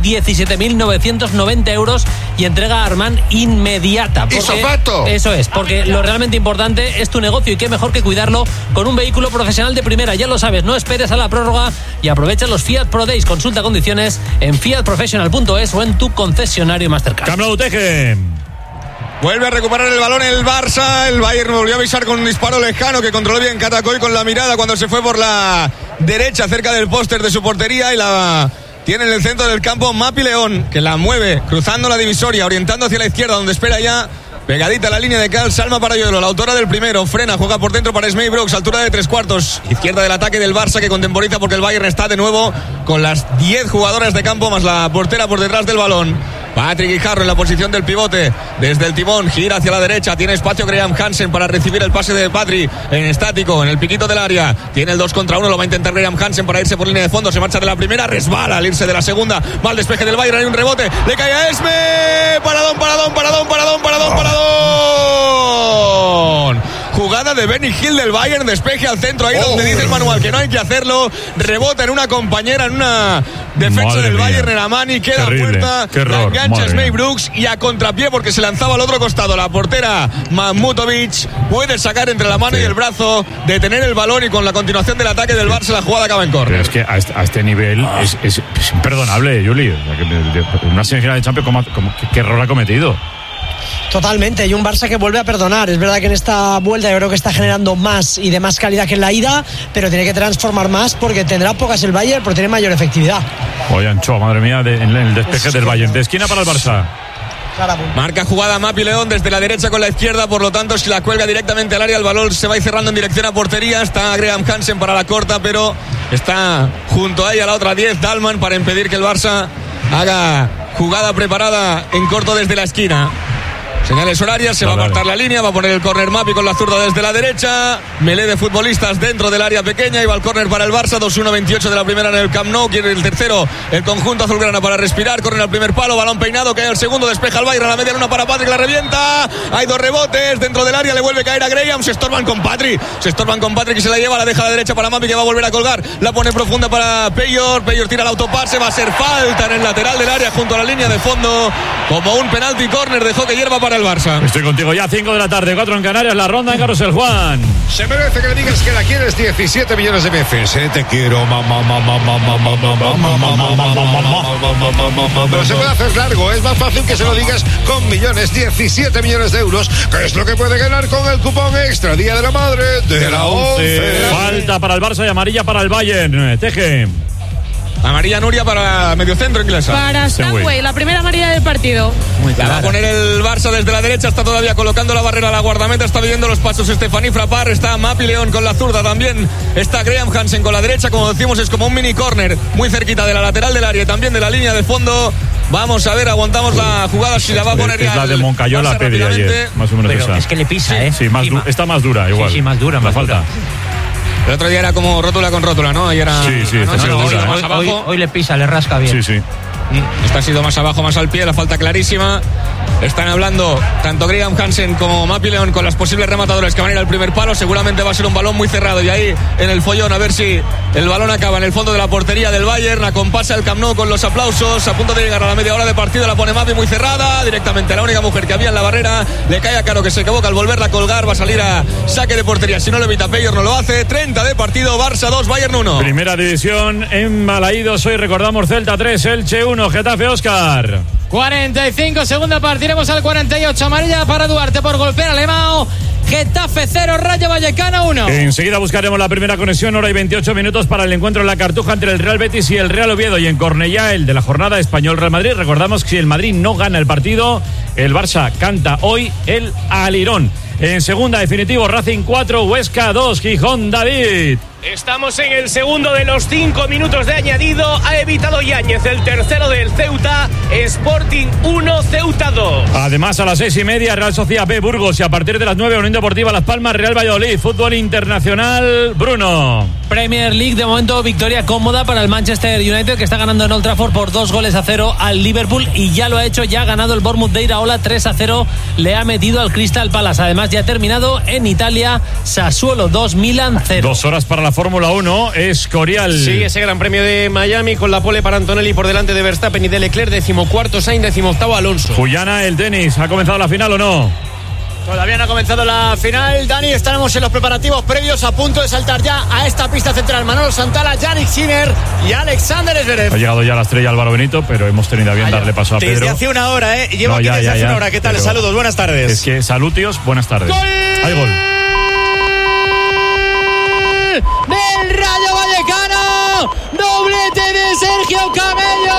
17.990 euros y entrega a Armand inmediata. Eso es, porque lo realmente importante es tu negocio y qué mejor que cuidarlo con un vehículo profesional de primera. Ya lo sabes, no esperes a la prórroga y aprovecha los Fiat Pro Days. Consulta condiciones en fiatprofessional.es o en tu concesionario más cercano. Camilo Teje. Vuelve a recuperar el balón el Barça. El Bayern volvió a avisar con un disparo lejano que controló bien Catacoy con la mirada cuando se fue por la derecha cerca del póster de su portería, y la tiene en el centro del campo Mapi León, que la mueve cruzando la divisoria, orientando hacia la izquierda donde espera ya pegadita a la línea de Cal Salma Parayuelo, la autora del primero. Frena, juega por dentro para Smey Brooks, altura de 3/4, izquierda del ataque del Barça, que contemporiza porque el Bayern está de nuevo con las 10 jugadoras de campo más la portera por detrás del balón. Patrick Guijarro en la posición del pivote, desde el timón, gira hacia la derecha, tiene espacio Graham Hansen para recibir el pase de Patrick en estático, en el piquito del área, tiene el 2 contra 1, lo va a intentar Graham Hansen para irse por línea de fondo, se marcha de la primera, resbala al irse de la segunda, va al despeje del Bayern, hay un rebote, le cae a Esme, paradón, jugada de Benny Hill del Bayern, despeje al centro, ahí donde dice el manual que no hay que hacerlo, rebota en una compañera, en una defensa del Bayern, en Amani, queda puerta, la engancha Smey Brooks y a contrapié porque se lanzaba al otro costado, la portera Mahmutovic puede sacar entre la mano y el brazo, detener el balón, y con la continuación del ataque del Barça la jugada acaba en córner. Es que a este nivel es imperdonable, Juli, una semifinal de Champions, ¿qué error ha cometido? Totalmente, y un Barça que vuelve a perdonar. Es verdad que en esta vuelta yo creo que está generando más y de más calidad que en la ida, pero tiene que transformar más porque tendrá pocas el Bayern, pero tiene mayor efectividad. Oye, Anchoa, madre mía, en el despeje del Bayern. De esquina para el Barça. Marca jugada Mapi León desde la derecha con la izquierda, por lo tanto si la cuelga directamente al área, el balón se va a ir cerrando en dirección a portería. Está Graham Hansen para la corta, pero está junto a ella la otra 10, Dalman, para impedir que el Barça haga jugada preparada en corto desde la esquina. Señales horarias, se va a cortar la línea, va a poner el córner Mapi con la zurda desde la derecha. Melé de futbolistas dentro del área pequeña y va el córner para el Barça. 2-1-28 de la primera en el Camp Nou. Quiere el tercero el conjunto azulgrana para respirar. Córner al primer palo, balón peinado, cae al segundo, despeja el Bayern a la media luna para Patrick, la revienta. Hay 2 rebotes dentro del área, le vuelve a caer a Graham. Se estorban con Patrick y se la lleva, la deja a la derecha para Mapi, que va a volver a colgar. La pone profunda para Peyor tira el autopase, va a ser falta en el lateral del área junto a la línea de fondo. Como un penalti córner de Joque Hierba para el Barça. Estoy contigo ya, 5 de la tarde, 4 en Canarias, la ronda en Carrusel, Juan. Se merece que le digas que la quieres 17 millones de veces. Te quiero, mamá. Pero se puede hacer largo, es más fácil que se lo digas con millones, 17 millones de euros, que es lo que puede ganar con el cupón extra Día de la Madre de la 11. Falta para el Barça y amarilla para el Bayern. Teje. Amarilla Nuria para mediocentro inglesa. Para Stanway, la primera amarilla del partido. La va a poner el Barça desde la derecha, está todavía colocando la barrera a la guardameta, está viviendo los pasos Stephanie Frappart, está Mapi León con la zurda también, está Graham Hansen con la derecha, como decimos es como un mini córner, muy cerquita de la lateral del área y también de la línea de fondo. Vamos a ver, aguantamos la jugada, si la va a poner ya. Es la de Moncayola pedí ayer, más o menos. Pero esa. Es que le pisa, Sí, está más dura igual. Sí, más dura, la falta. El otro día era como rótula con rótula, ¿no? Ayer era, sí, hoy le pisa, le rasca bien. Sí. Esta ha sido más abajo, más al pie, la falta clarísima. Están hablando tanto Graham Hansen como Mapi León con las posibles rematadores que van a ir al primer palo. Seguramente va a ser un balón muy cerrado y ahí en el follón a ver si el balón acaba en el fondo de la portería del Bayern. Acompasa el Camp Nou con los aplausos. A punto de llegar a la media hora de partido, la pone Mapi muy cerrada. Directamente la única mujer que había en la barrera. Le cae a Caro, que se equivoca al volverla a colgar. Va a salir a saque de portería. Si no lo evita Peyor, no lo hace. 30 de partido, Barça 2, Bayern 1. Primera división en Balaídos. Hoy recordamos Celta 3, Elche 1, Getafe, Óscar. 45, segunda parte, iremos al 48, amarilla para Duarte por golpear a Alemão. Getafe 0, Rayo Vallecano 1. Enseguida buscaremos la primera conexión, hora y 28 minutos para el encuentro en la Cartuja entre el Real Betis y el Real Oviedo, y en Cornellá el de la jornada Español-Real Madrid. Recordamos que si el Madrid no gana el partido, el Barça canta hoy el alirón. En segunda, definitivo, Racing 4, Huesca 2, Gijón, David. Estamos en el segundo de los 5 minutos de añadido. Ha evitado Yáñez el tercero del Ceuta. Sporting 1, Ceuta 2. Además, a las 6:30, Real Sociedad B, Burgos. Y a partir de las 9, Unión Deportiva Las Palmas, Real Valladolid. Fútbol internacional, Bruno. Premier League, de momento victoria cómoda para el Manchester United, que está ganando en Old Trafford por 2-0 al Liverpool, y ya lo ha hecho, ya ha ganado el Bournemouth de Iraola 3-0, le ha metido al Crystal Palace. Además, ya ha terminado en Italia, Sassuolo 2, Milan 0. 2 horas para la Fórmula 1, Escorial. Sí, ese Gran Premio de Miami con la pole para Antonelli por delante de Verstappen y de Leclerc, 14º Sainz, 18º Alonso. Juliana, el tenis, ¿ha comenzado la final o no? Todavía no ha comenzado la final, Dani. Estaremos en los preparativos previos, a punto de saltar ya a esta pista central Manolo Santana, Yannick Sinner y Alexander Zverev. Ha llegado ya la estrella Álvaro Benito, pero hemos tenido a bien darle paso a Pedro. Desde hace una hora, Llevo aquí desde hace una hora. ¿Qué tal? Saludos, buenas tardes. Es que, salutios, buenas tardes. ¡Gol! Hay gol. Del Rayo Vallecano, doblete de Sergio Camello.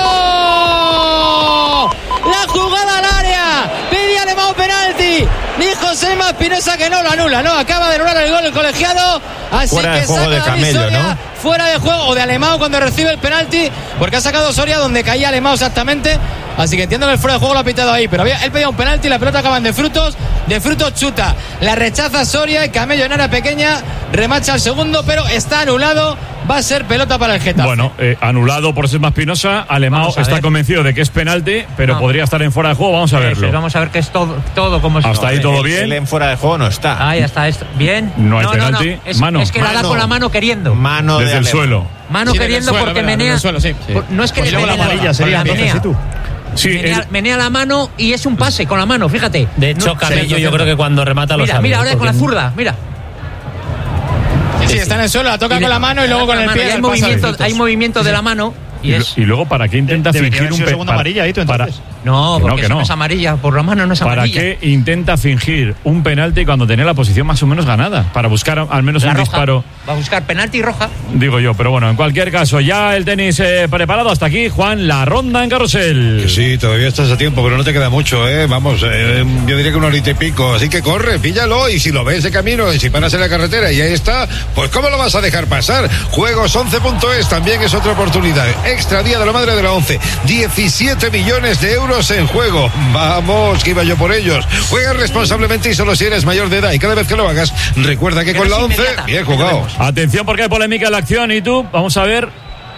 La jugada al área, pedía Alemão penalti, dijo Sema Espinosa que no lo anula, no, acaba de anular el gol el colegiado, así fuera que de juego saca de Camello, Soria, ¿no? Fuera de juego, o de Alemão cuando recibe el penalti, porque ha sacado Soria donde caía Alemão exactamente, así que entiendo que el fuera de juego lo ha pitado ahí, pero él pedía un penalti, la pelota acaba de frutos chuta, la rechaza Soria y Camello en área pequeña, remacha al segundo, pero está anulado, va a ser pelota para el Getafe. Bueno, anulado por Sema Espinosa, Alemão está convencido de que es penalti, pero podría estar en fuera de juego, vamos a verlo. Vamos a ver que es todo como es. Hasta ahí todo bien. Él en fuera de juego no está. Ahí está, bien. No hay penalti. No. Es que la da con la mano queriendo. Mano desde el suelo. Mano queriendo suelo, porque menea. Suelo, sí. No es que pues le menea la amarilla, sería menea. Sí, menea la mano y es un pase con la mano, fíjate. De hecho, Camello yo creo que cuando remata lo sabe. Mira, ahora con la zurda, mira. Sí, está en el suelo, la toca con la mano y luego con el pie. Hay movimiento de la mano. Y luego, ¿para qué intenta fingir un segunda amarilla ahí tú entonces? No, porque eso no es amarilla, por la mano no es amarilla. ¿Para qué intenta fingir un penalti cuando tenía la posición más o menos ganada? Para buscar al menos un disparo. Va a buscar penalti roja. Digo yo, pero bueno, en cualquier caso, ya el tenis preparado hasta aquí. Juan, la ronda en carrusel. Sí, todavía estás a tiempo, pero no te queda mucho, Vamos, yo diría que una horita y pico. Así que corre, píllalo, y si lo ves de camino, y si paras en la carretera y ahí está, pues ¿cómo lo vas a dejar pasar? Juegos11.es también es otra oportunidad. Extra Día de la Madre de la 11. 17 millones de euros euros en juego. Vamos, que iba yo por ellos. Juega responsablemente y solo si eres mayor de edad. Y cada vez que lo hagas, recuerda que con la 11, bien jugado. Atención porque hay polémica en la acción. ¿Y tú? Vamos a ver.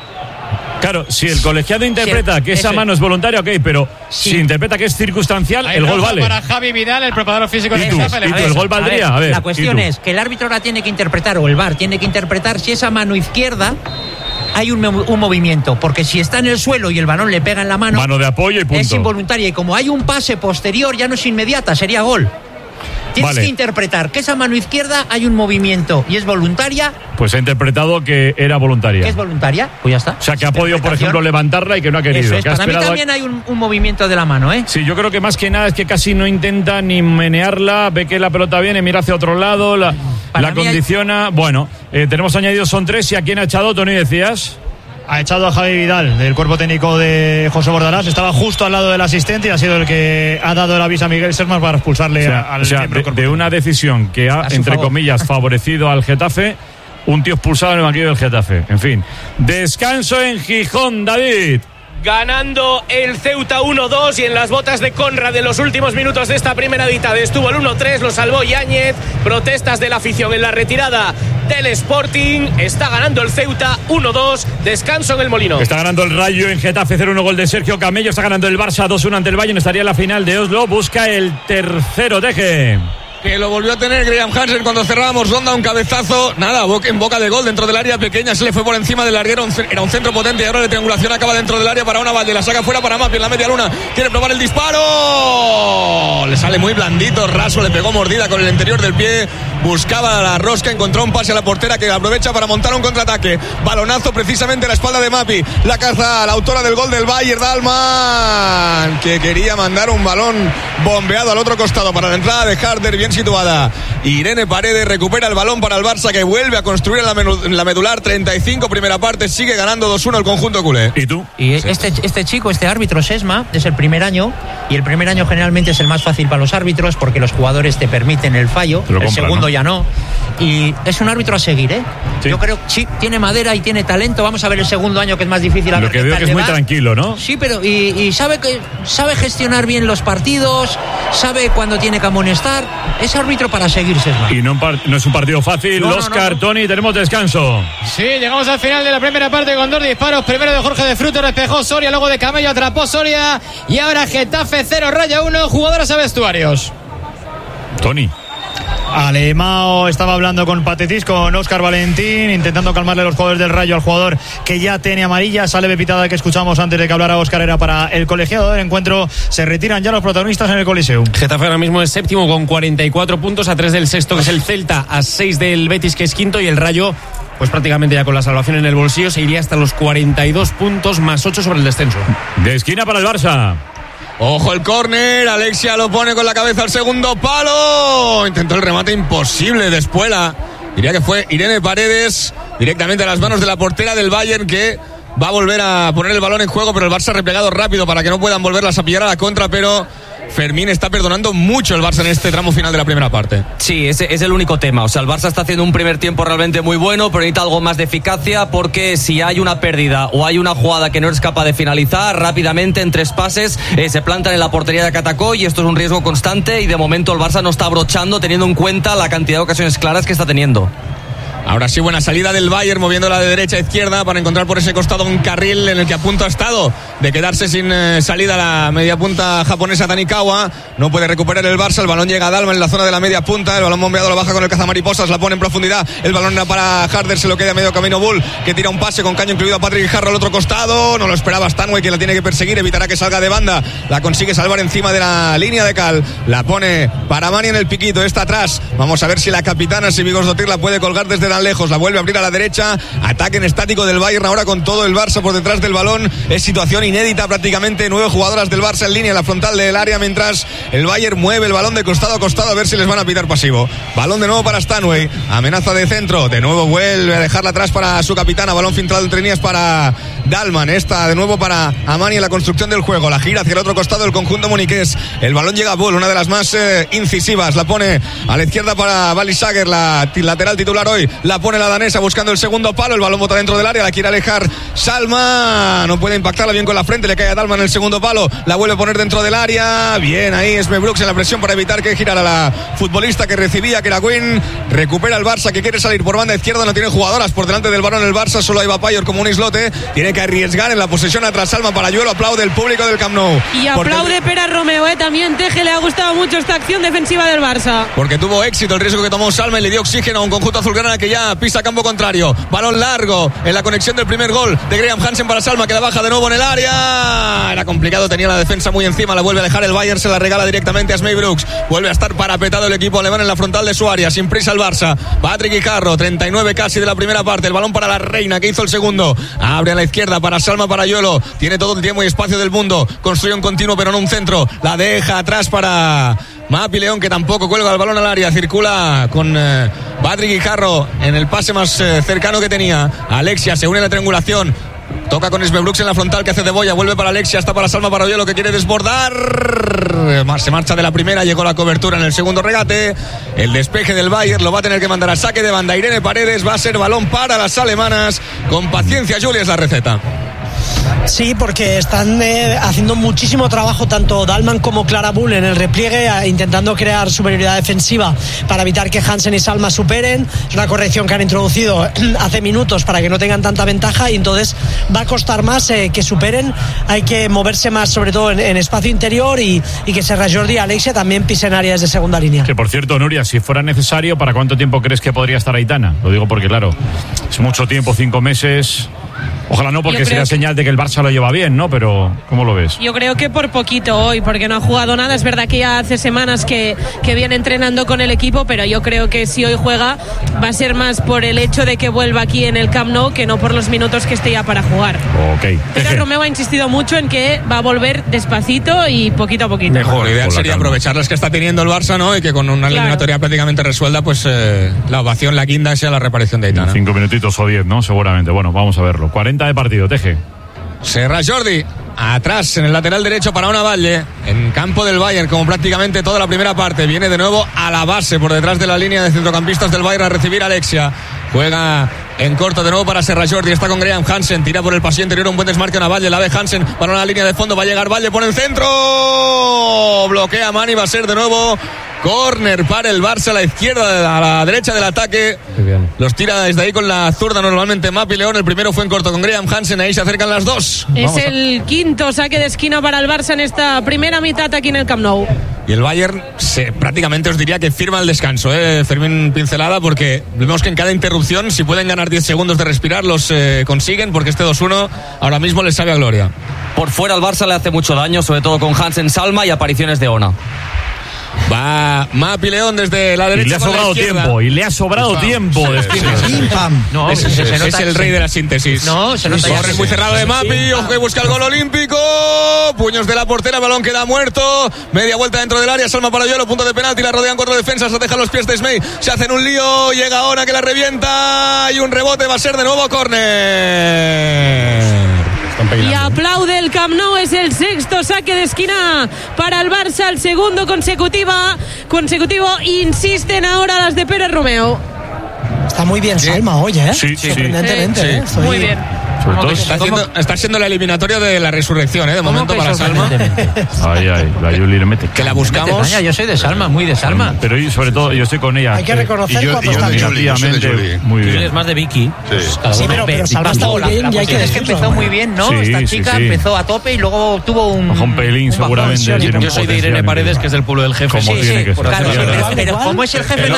Claro, si el colegiado interpreta que esa mano es voluntaria, ok, pero si interpreta que es circunstancial, el gol vale. Para Javi Vidal, el preparador físico de Getafe. ¿Y tú, el gol valdría? A ver, la cuestión es que el árbitro ahora tiene que interpretar, o el VAR tiene que interpretar si esa mano izquierda hay un movimiento, porque si está en el suelo y el balón le pega en la mano de apoyo y punto. Es involuntaria, y como hay un pase posterior ya no es inmediata, sería gol. Tienes que interpretar que esa mano izquierda hay un movimiento y es voluntaria. Pues ha interpretado que era voluntaria. ¿Que es voluntaria? Pues ya está. O sea, que ha podido, por ejemplo, levantarla y que no ha querido. Eso es. Que Para mí también hay un movimiento de la mano, ¿eh? Sí, yo creo que más que nada es que casi no intenta ni menearla, ve que la pelota viene, mira hacia otro lado, la condiciona. Bueno, tenemos añadidos, son 3. ¿Y a quién ha echado, Tony, decías? Ha echado a Javi Vidal del cuerpo técnico de José Bordalás. Estaba justo al lado del asistente y ha sido el que ha dado el aviso a Miguel Sesmas para expulsarle al miembro de una decisión que ha, entre comillas, favorecido al Getafe, un tío expulsado en el banquillo del Getafe. En fin, descanso en Gijón, David. Ganando el Ceuta 1-2 y en las botas de Conrad en los últimos minutos de esta primera mitad estuvo el 1-3, lo salvó Yáñez. Protestas de la afición en la retirada del Sporting. Está ganando el Ceuta 1-2, descanso en el Molino. Está ganando el Rayo en Getafe 0-1, gol de Sergio Camello. Está ganando el Barça 2-1 ante el Bayern, estaría en la final de Oslo. Busca el tercero, Deje. Que lo volvió a tener Graham Hansen cuando cerrábamos ronda, un cabezazo, nada, en boca de gol dentro del área pequeña, se le fue por encima del larguero, era un centro potente y ahora la triangulación acaba dentro del área para una Valle, la saca fuera para Mapi en la media luna, quiere probar el disparo, le sale muy blandito, raso, le pegó mordida con el interior del pie, buscaba la rosca, encontró un pase a la portera que aprovecha para montar un contraataque, balonazo precisamente a la espalda de Mapi, la caza la autora del gol del Bayern, Dalman, que quería mandar un balón bombeado al otro costado para la entrada de Harder, bien situada. Irene Paredes recupera el balón para el Barça, que vuelve a construir en la medular. 35 primera parte, sigue ganando 2-1 el conjunto culé. ¿Y tú? Y este chico, este árbitro Sesma, es el primer año, y el primer año generalmente es el más fácil para los árbitros porque los jugadores te permiten el fallo, el segundo ya no, y es un árbitro a seguir, ¿eh? Sí. Yo creo que sí, tiene madera y tiene talento. Vamos a ver el segundo año, que es más difícil. Lo que veo que es muy tranquilo, ¿no? Sí, pero y sabe gestionar bien los partidos, sabe cuándo tiene que amonestar. Es árbitro para seguir, Sesma. Y no es un partido fácil. Oscar, Tony, tenemos descanso. Sí, llegamos al final de la primera parte con 2 disparos. Primero de Jorge de Frutos, despejó Soria, luego de Camello, atrapó Soria. Y ahora Getafe 0, Rayo 1, jugadores a vestuarios. Tony. Alemao estaba hablando con Patetis, con Óscar Valentín, intentando calmarle los jugadores del Rayo al jugador que ya tiene amarilla. Sale Bepitada, que escuchamos antes de que hablara Óscar, era para el colegiado del encuentro. Se retiran ya los protagonistas en el Coliseum. Getafe ahora mismo es séptimo con 44 puntos, a 3 del sexto, que es el Celta, a 6 del Betis, que es quinto, y el Rayo, pues prácticamente ya con la salvación en el bolsillo, se iría hasta los 42 puntos más 8 sobre el descenso. De esquina para el Barça. Ojo el córner, Alexia lo pone con la cabeza al segundo palo. Intentó el remate imposible de Espuela. Diría que fue Irene Paredes, directamente a las manos de la portera del Bayern, que va a volver a poner el balón en juego, pero el Barça ha replegado rápido para que no puedan volverlas a pillar a la contra, pero Fermín está perdonando mucho el Barça en este tramo final de la primera parte. Sí, ese es el único tema. O sea, el Barça está haciendo un primer tiempo realmente muy bueno, pero necesita algo más de eficacia, porque si hay una pérdida o hay una jugada que no es capaz de finalizar, rápidamente en 3 pases se plantan en la portería de Catacó, y esto es un riesgo constante, y de momento el Barça no está abrochando, teniendo en cuenta la cantidad de ocasiones claras que está teniendo. Ahora sí, buena salida del Bayern, moviéndola de derecha a izquierda para encontrar por ese costado un carril en el que a punto ha estado de quedarse sin salida la media punta japonesa Tanikawa. No puede recuperar el Barça, el balón llega a Dalma en la zona de la media punta, el balón bombeado lo baja con el cazamariposas, la pone en profundidad, el balón era para Harder, se lo queda a medio camino Bull, que tira un pase con caño incluido a Patrick Harro al otro costado, no lo esperaba Stanway, que la tiene que perseguir, evitará que salga de banda, la consigue salvar encima de la línea de cal, la pone para Mani en el piquito, está atrás, vamos a ver si la capitana Sibigos Dotir la puede colgar desde tan lejos, la vuelve a abrir a la derecha, ataque en estático del Bayern ahora con todo el Barça por detrás del balón, es situación inédita prácticamente, 9 jugadoras del Barça en línea en la frontal del área, mientras el Bayern mueve el balón de costado a costado a ver si les van a pitar pasivo. Balón de nuevo para Stanway, amenaza de centro, de nuevo vuelve a dejarla atrás para su capitana, balón filtrado entre líneas para Dalman. Esta de nuevo para Amani en la construcción del juego. La gira hacia el otro costado del conjunto muniqués. El balón llega a Bull, una de las más incisivas. La pone a la izquierda para Balisager, la lateral titular hoy. La pone la danesa buscando el segundo palo. El balón bota dentro del área, la quiere alejar Salma. No puede impactarla bien con la frente. Le cae a Dalman el segundo palo. La vuelve a poner dentro del área. Bien, ahí Esme Brooks en la presión para evitar que girara la futbolista que recibía, que era Quinn. Recupera el Barça, que quiere salir por banda izquierda. No tiene jugadoras por delante del balón el Barça. Solo hay Payor como un islote. Tiene que arriesgar en la posesión atrás Salma para Yuelo. Aplaude el público del Camp Nou. Y aplaude Pere Romeu, también Teje le ha gustado mucho esta acción defensiva del Barça. Porque tuvo éxito el riesgo que tomó Salma y le dio oxígeno a un conjunto azulgrana que ya pisa campo contrario. Balón largo en la conexión del primer gol de Graham Hansen para Salma, que la baja de nuevo en el área. Era complicado, tenía la defensa muy encima. La vuelve a dejar el Bayern, se la regala directamente a Esme Brooks. Vuelve a estar parapetado el equipo alemán en la frontal de su área. Sin prisa el Barça. Patrick Guijarro, 39 casi de la primera parte. El balón para la Reina, que hizo el segundo. Abre a la izquierda para Salma Parayuelo. Tiene todo el tiempo y espacio del mundo. Construye un continuo, pero no un centro. La deja atrás para Mapi León, que tampoco cuelga el balón al área. Circula con Patrick Guijarro en el pase más cercano que tenía. Alexia se une a la triangulación. Toca con Esme Brooks en la frontal, que hace de boya. Vuelve para Alexia, está para Salma Parayuelo, que quiere desbordar. Se marcha de la primera, llegó la cobertura en el segundo regate. El despeje del Bayern lo va a tener que mandar a saque de banda Irene Paredes. Va a ser balón para las alemanas. Con paciencia, Julia, es la receta. Sí, porque están haciendo muchísimo trabajo tanto Dalman como Clara Bull en el repliegue, intentando crear superioridad defensiva para evitar que Hansen y Salma superen. Es una corrección que han introducido hace minutos para que no tengan tanta ventaja, y entonces va a costar más que superen. Hay que moverse más, sobre todo en espacio interior, y que Serra Jordi y Alexia también pisen áreas de segunda línea. Que por cierto, Nuria, si fuera necesario, ¿para cuánto tiempo crees que podría estar Aitana? Lo digo porque, claro, es mucho tiempo, 5 meses. Ojalá no, porque sería señal de que el Barça lo lleva bien, ¿no? Pero, ¿cómo lo ves? Yo creo que por poquito hoy, porque no ha jugado nada. Es verdad que ya hace semanas que viene entrenando con el equipo, pero yo creo que si hoy juega va a ser más por el hecho de que vuelva aquí en el Camp Nou que no por los minutos que esté ya para jugar. Ok. Pero Romeu ha insistido mucho en que va a volver despacito y poquito a poquito. Mejor, la idea sería aprovechar las que está teniendo el Barça, ¿no? Y que con una eliminatoria prácticamente resuelta, pues la ovación, la guinda, sea la reaparición de Aitana. 5 minutitos o 10, ¿no? Seguramente. Bueno, vamos a verlo. 40 de partido, Teje. Serra Jordi atrás en el lateral derecho para Ona Valle, en campo del Bayern, como prácticamente toda la primera parte. Viene de nuevo a la base por detrás de la línea de centrocampistas del Bayern a recibir a Alexia. Juega en corto de nuevo para Serra Jordi. Está con Graham Hansen. Tira por el pasillo interior. Un buen desmarque a Valle. La ve Hansen para una línea de fondo. Va a llegar Valle por el centro. Bloquea Mani. Va a ser de nuevo córner para el Barça a la izquierda, a la derecha del ataque. Los tira desde ahí con la zurda normalmente Mapi León. El primero fue en corto con Graham Hansen. Ahí se acercan las dos. Es el quinto saque de esquina para el Barça en esta primera mitad aquí en el Camp Nou. Y el Bayern prácticamente os diría que firma el descanso, Fermín, pincelada, porque vemos que en cada interrupción, si pueden ganar 10 segundos de respirar, los consiguen, porque este 2-1 ahora mismo les sabe a gloria. Por fuera el Barça le hace mucho daño, sobre todo con Hansen, Salma y apariciones de Ona. Va Mapi León desde la derecha. Y le ha sobrado tiempo. Y le ha sobrado tiempo. No, es el rey de la síntesis. No, se nota. Corre muy cerrado de Mapi. Ojo que busca el gol olímpico. Puños de la portera. Balón queda muerto. Media vuelta dentro del área. Salma Parayuelo. Punto de penalti. La rodean 4 defensas. La dejan los pies de Smey. Se hacen un lío. Llega Ona que la revienta. Y un rebote. Va a ser de nuevo córner. Y aplaude el Camp Nou. Es el sexto saque de esquina para el Barça, el segundo consecutivo. Insisten ahora las de Pere Romeu. Está muy bien Salma hoy, Sí, sorprendentemente. Sí. Muy bien. Está siendo la eliminatoria de la resurrección, de momento para Salma. La Juli le mete. Que la buscamos. Yo soy de Salma, muy de Salma. Pero sobre todo yo estoy con ella. Hay que reconocer cuando está bien. Muy bien. Es más de Vicky. Sí, pero Salma está muy bien y hay que decirlo. Es que empezó muy bien, ¿no? Esta chica empezó a tope y luego tuvo un pelín, seguramente. Yo soy de Irene Paredes, que es del pueblo del jefe. Como tiene que ser. Pero como es el jefe,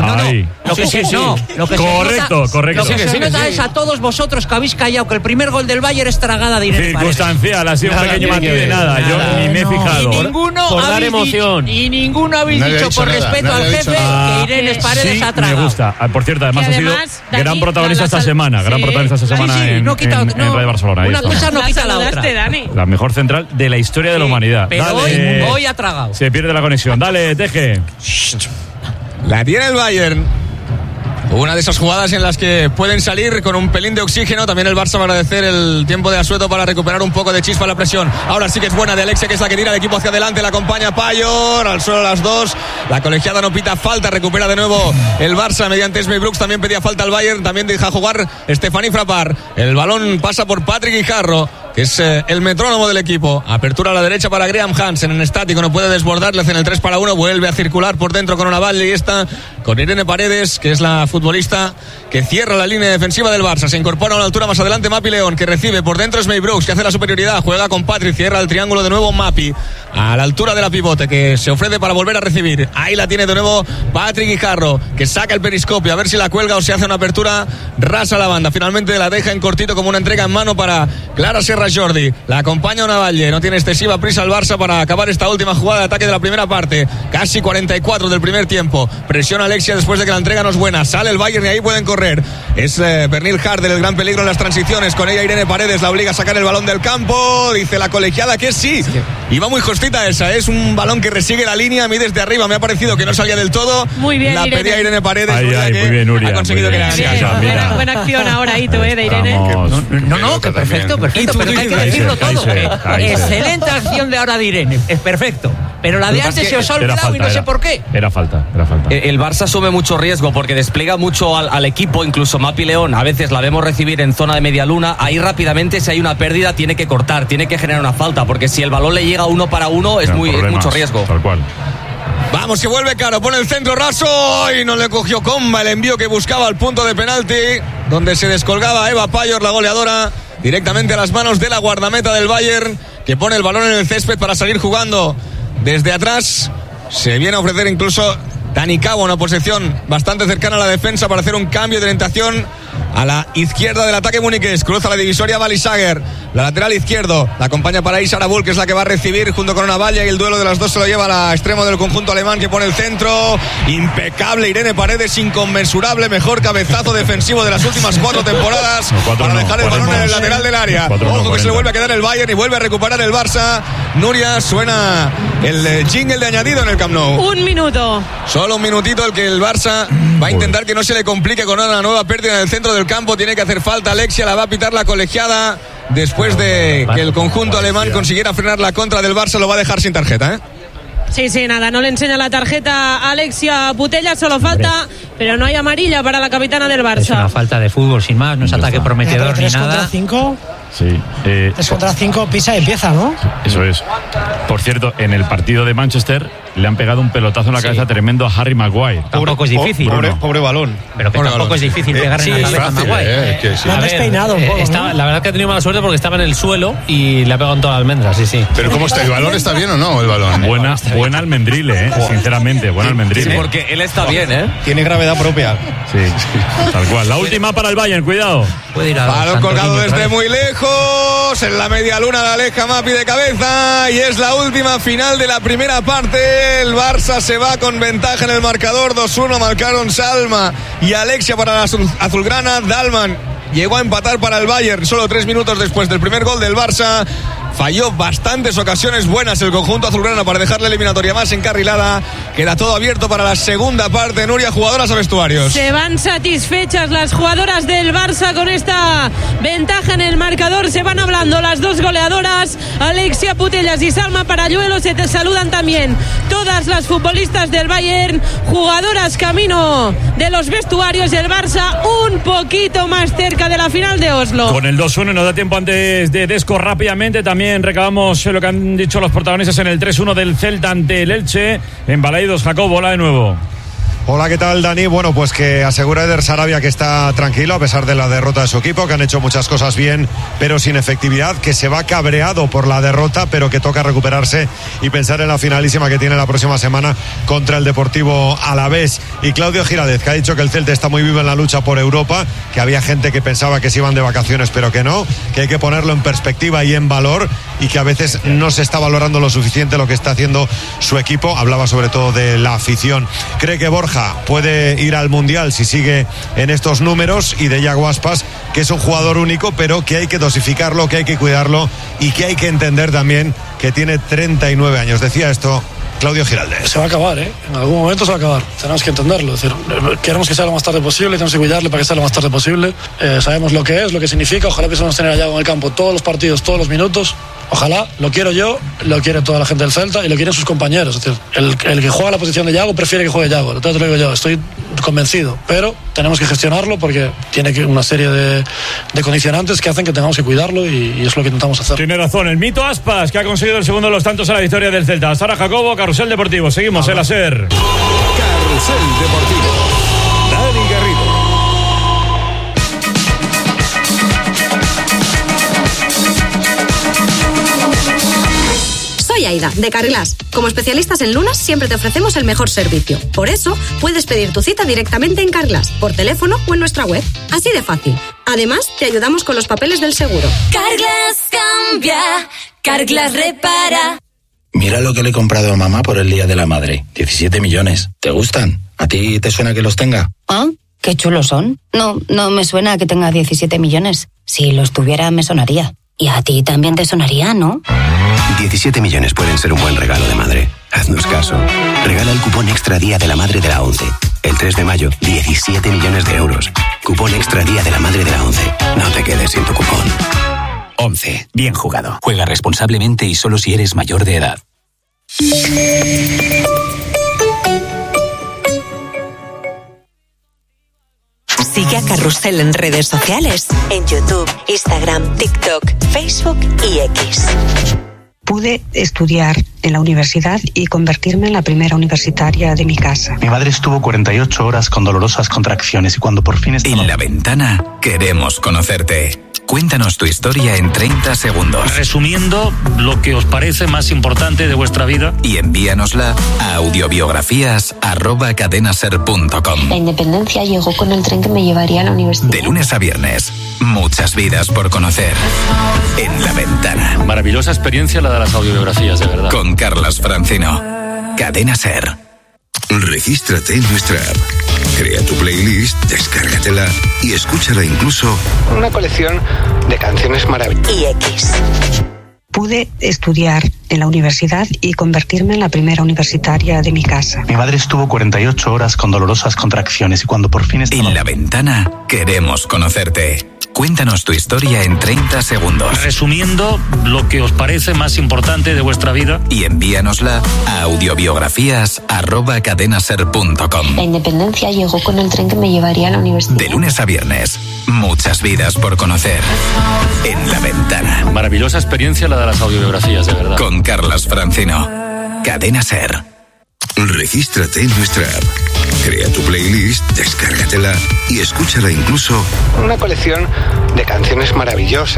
Correcto. Lo que se nota es a todos vosotros que habéis callado que el primer gol del Bayern es tragada de Irene Paredes. Circunstancial, ha sido un pequeño matiz de nada. Yo ni me he fijado. Y ninguno habéis dicho por respeto al jefe que Irene Paredes ha tragado. Me gusta. Por cierto, además ha sido gran protagonista esta semana. Gran protagonista esta semana en Radio Barcelona. Una cosa no quita la otra. La mejor central de la historia de la humanidad. Pero hoy ha tragado. Se pierde la conexión. Dale, Teje. La tiene el Bayern. Una de esas jugadas en las que pueden salir con un pelín de oxígeno. También el Barça va a agradecer el tiempo de asueto para recuperar un poco de chispa a la presión. Ahora sí que es buena de Alexia, que es la que tira el equipo hacia adelante. La acompaña Payor, al suelo las dos. La colegiada no pita falta, recupera de nuevo el Barça mediante Esme Brooks. También pedía falta al Bayern, también deja jugar Stephanie Frappart. El balón pasa por Patrick Guijarro, que es el metrónomo del equipo. Apertura a la derecha para Graham Hansen, en estático, no puede desbordar, le hacen el 3-1, vuelve a circular por dentro con una Valle y esta con Irene Paredes, que es la futbolista que cierra la línea defensiva del Barça. Se incorpora a una altura más adelante Mapi León, que recibe por dentro Esme Brooks, que hace la superioridad, juega con Patrick, cierra el triángulo de nuevo Mapi, a la altura de la pivote, que se ofrece para volver a recibir. Ahí la tiene de nuevo Patrick Guijarro, que saca el periscopio, a ver si la cuelga o se hace una apertura rasa a la banda. Finalmente la deja en cortito como una entrega en mano para Clara Serra Jordi. La acompaña Navalle, no tiene excesiva prisa el Barça para acabar esta última jugada de ataque de la primera parte. Casi 44 del primer tiempo. Presiona Alexia después de que la entrega no es buena. Sale el Bayern y ahí pueden correr. Es Pernil Harder el gran peligro en las transiciones. Con ella Irene Paredes la obliga a sacar el balón del campo. Dice la colegiada que sí. Y va muy justita esa. Es un balón que resigue la línea. A mí desde arriba me ha parecido que no salía del todo. Muy bien, la Irene. pedía Irene Paredes. Muy bien, Nuria. Ha conseguido que la buena acción ahora, Ito, de Irene. No, que perfecto. Pero que hay que decirlo todo. Excelente acción de ahora de Irene. Es perfecto. Pero la de antes se os ha olvidado y no sé por qué. Era falta. El Barça asume mucho riesgo porque despliega mucho al equipo, incluso Mapi León. A veces la vemos recibir en zona de media luna. Ahí rápidamente, si hay una pérdida, tiene que cortar, tiene que generar una falta, porque si el balón le llega 1 para 1 es mucho riesgo. Tal cual. Vamos, que vuelve Caro, pone el centro raso y no le cogió comba el envío que buscaba al punto de penalti, donde se descolgaba Eva Payor, la goleadora, directamente a las manos de la guardameta del Bayern, que pone el balón en el césped para salir jugando desde atrás. Se viene a ofrecer incluso Dani Cabo, una posición bastante cercana a la defensa para hacer un cambio de orientación a la izquierda del ataque muniqués. Cruza la divisoria Balisager, la lateral izquierdo, la acompaña para Isara Bull, que es la que va a recibir junto con una valla, y el duelo de las dos se lo lleva a la extremo del conjunto alemán, que pone el centro. Impecable Irene Paredes, inconmensurable, mejor cabezazo defensivo de las últimas 4 temporadas para dejar el balón en el lateral del área. Ojo que se le vuelve a quedar el Bayern y vuelve a recuperar el Barça. Nuria, suena el jingle de añadido en el Camp Nou. 1 minuto. Solo un minutito el que el Barça va a intentar que no se le complique con una nueva pérdida en el centro del campo. Tiene que hacer falta Alexia, la va a pitar la colegiada después de que el conjunto alemán consiguiera frenar la contra del Barça. Lo va a dejar sin tarjeta, ¿eh? Sí, nada, no le enseña la tarjeta a Alexia Putellas, solo falta, pero no hay amarilla para la capitana del Barça. Es una falta de fútbol sin más, no es ataque prometedor ni nada. 3 contra 5. Sí. 3 contra 5 pisa y empieza, ¿no? Eso es. Por cierto, en el partido de Manchester le han pegado un pelotazo en la cabeza tremendo a Harry Maguire. Tampoco es difícil. Pobre balón. Pero que tampoco es difícil pegar en la cabeza a Maguire. Lo han despeinado un poco, ¿no? La verdad que ha tenido mala suerte porque estaba en el suelo y le ha pegado en toda la almendra, sí. Pero ¿cómo está? ¿El balón está bien o no? El balón. Buena almendrile, sinceramente, buena almendrile. Sí, porque él está bien, Tiene gravedad propia. Sí, tal cual. La última para el Bayern, cuidado. Puede ir a balón colgado desde muy lejos. En la media luna la aleja Mapi de cabeza. Y es la última final de la primera parte. El Barça se va con ventaja en el marcador. 2-1 marcaron Salma y Alexia para la azulgrana. Dalman llegó a empatar para el Bayern solo 3 minutos después del primer gol del Barça. Falló bastantes ocasiones buenas el conjunto azulgrana para dejar la eliminatoria más encarrilada. Queda todo abierto para la segunda parte. Nuria, jugadoras a vestuarios. Se van satisfechas las jugadoras del Barça con esta ventaja en el marcador. Se van hablando las dos goleadoras, Alexia Putellas y Salma Parayuelo. Se te saludan también todas las futbolistas del Bayern. Jugadoras camino de los vestuarios. El Barça un poquito más cerca de la final de Oslo. Con el 2-1 nos da tiempo antes de Desco rápidamente. También recabamos lo que han dicho los protagonistas en el 3-1 del Celta ante el Elche. En Balaidos, Jacob, hola de nuevo. Hola, ¿qué tal, Dani? Bueno, pues que asegura Eder Sarabia que está tranquilo a pesar de la derrota de su equipo, que han hecho muchas cosas bien, pero sin efectividad, que se va cabreado por la derrota, pero que toca recuperarse y pensar en la finalísima que tiene la próxima semana contra el Deportivo Alavés. Y Claudio Giradez, que ha dicho que el Celta está muy vivo en la lucha por Europa, que había gente que pensaba que se iban de vacaciones, pero que no, que hay que ponerlo en perspectiva y en valor, y que a veces no se está valorando lo suficiente lo que está haciendo su equipo. Hablaba sobre todo de la afición. Cree que Borja puede ir al Mundial si sigue en estos números, y de Iago Aspas, que es un jugador único, pero que hay que dosificarlo, que hay que cuidarlo y que hay que entender también que tiene 39 años. Decía esto Claudio Giraldez. Se va a acabar, en algún momento se va a acabar, tenemos que entenderlo, es decir, queremos que sea lo más tarde posible, tenemos que cuidarle para que sea lo más tarde posible, sabemos lo que es, lo que significa, ojalá pudiésemos tener a Yago en el campo todos los partidos, todos los minutos, ojalá, lo quiero yo, lo quiere toda la gente del Celta y lo quieren sus compañeros, es decir, el que juega la posición de Yago prefiere que juegue Yago, te lo digo yo, estoy convencido, pero tenemos que gestionarlo porque tiene una serie de condicionantes que hacen que tengamos que cuidarlo y es lo que intentamos hacer. Tiene razón, el mito Aspas, que ha conseguido el segundo de los tantos a la victoria del Celta. Hasta ahora Jacobo, Carrusel Deportivo, seguimos en la SER. Carrusel Deportivo, Dani Garrido. Soy Aida, de Carglass. Como especialistas en lunas, siempre te ofrecemos el mejor servicio. Por eso, puedes pedir tu cita directamente en Carglass, por teléfono o en nuestra web. Así de fácil. Además, te ayudamos con los papeles del seguro. Carglass cambia, Carglass repara. Mira lo que le he comprado a mamá por el Día de la Madre. 17 millones. ¿Te gustan? ¿A ti te suena que los tenga? ¿Ah? ¿Qué chulos son? No me suena que tenga 17 millones. Si los tuviera, me sonaría. Y a ti también te sonaría, ¿no? 17 millones pueden ser un buen regalo de madre. Haznos caso. Regala el cupón Extra Día de la Madre de la ONCE. El 3 de mayo, 17 millones de euros. Cupón Extra Día de la Madre de la ONCE. No te quedes sin tu cupón. ONCE. Bien jugado. Juega responsablemente y solo si eres mayor de edad. Sigue a Carrusel en redes sociales, en YouTube, Instagram, TikTok, Facebook y X. Pude estudiar en la universidad y convertirme en la primera universitaria de mi casa. Mi madre estuvo 48 horas con dolorosas contracciones y cuando por fin estaba... En La Ventana queremos conocerte. Cuéntanos tu historia en 30 segundos. Resumiendo lo que os parece más importante de vuestra vida. Y envíanosla a audiobiografías@cadenaser.com. La independencia llegó con el tren que me llevaría a la universidad. De lunes a viernes, muchas vidas por conocer. En La Ventana. Maravillosa experiencia la de las audiobiografías, de verdad. Con Carlas Francino. Cadena Ser. Regístrate en nuestra app. Crea tu playlist, descárgatela y escúchala incluso. Una colección de canciones maravillosas. Y X. Pude estudiar en la universidad y convertirme en la primera universitaria de mi casa. Mi madre estuvo 48 horas con dolorosas contracciones y cuando por fin estaba... En La Ventana queremos conocerte. Cuéntanos tu historia en 30 segundos. Resumiendo lo que os parece más importante de vuestra vida. Y envíanosla a audiobiografías@cadenaser.com. La independencia llegó con el tren que me llevaría a la universidad. De lunes a viernes, muchas vidas por conocer. En La Ventana. Maravillosa experiencia la de las audiobiografías, de verdad. Con Carlas Francino. Cadena Ser. Regístrate en nuestra app. Crea tu playlist, descárgatela y escúchala incluso. Una colección de canciones maravillosas.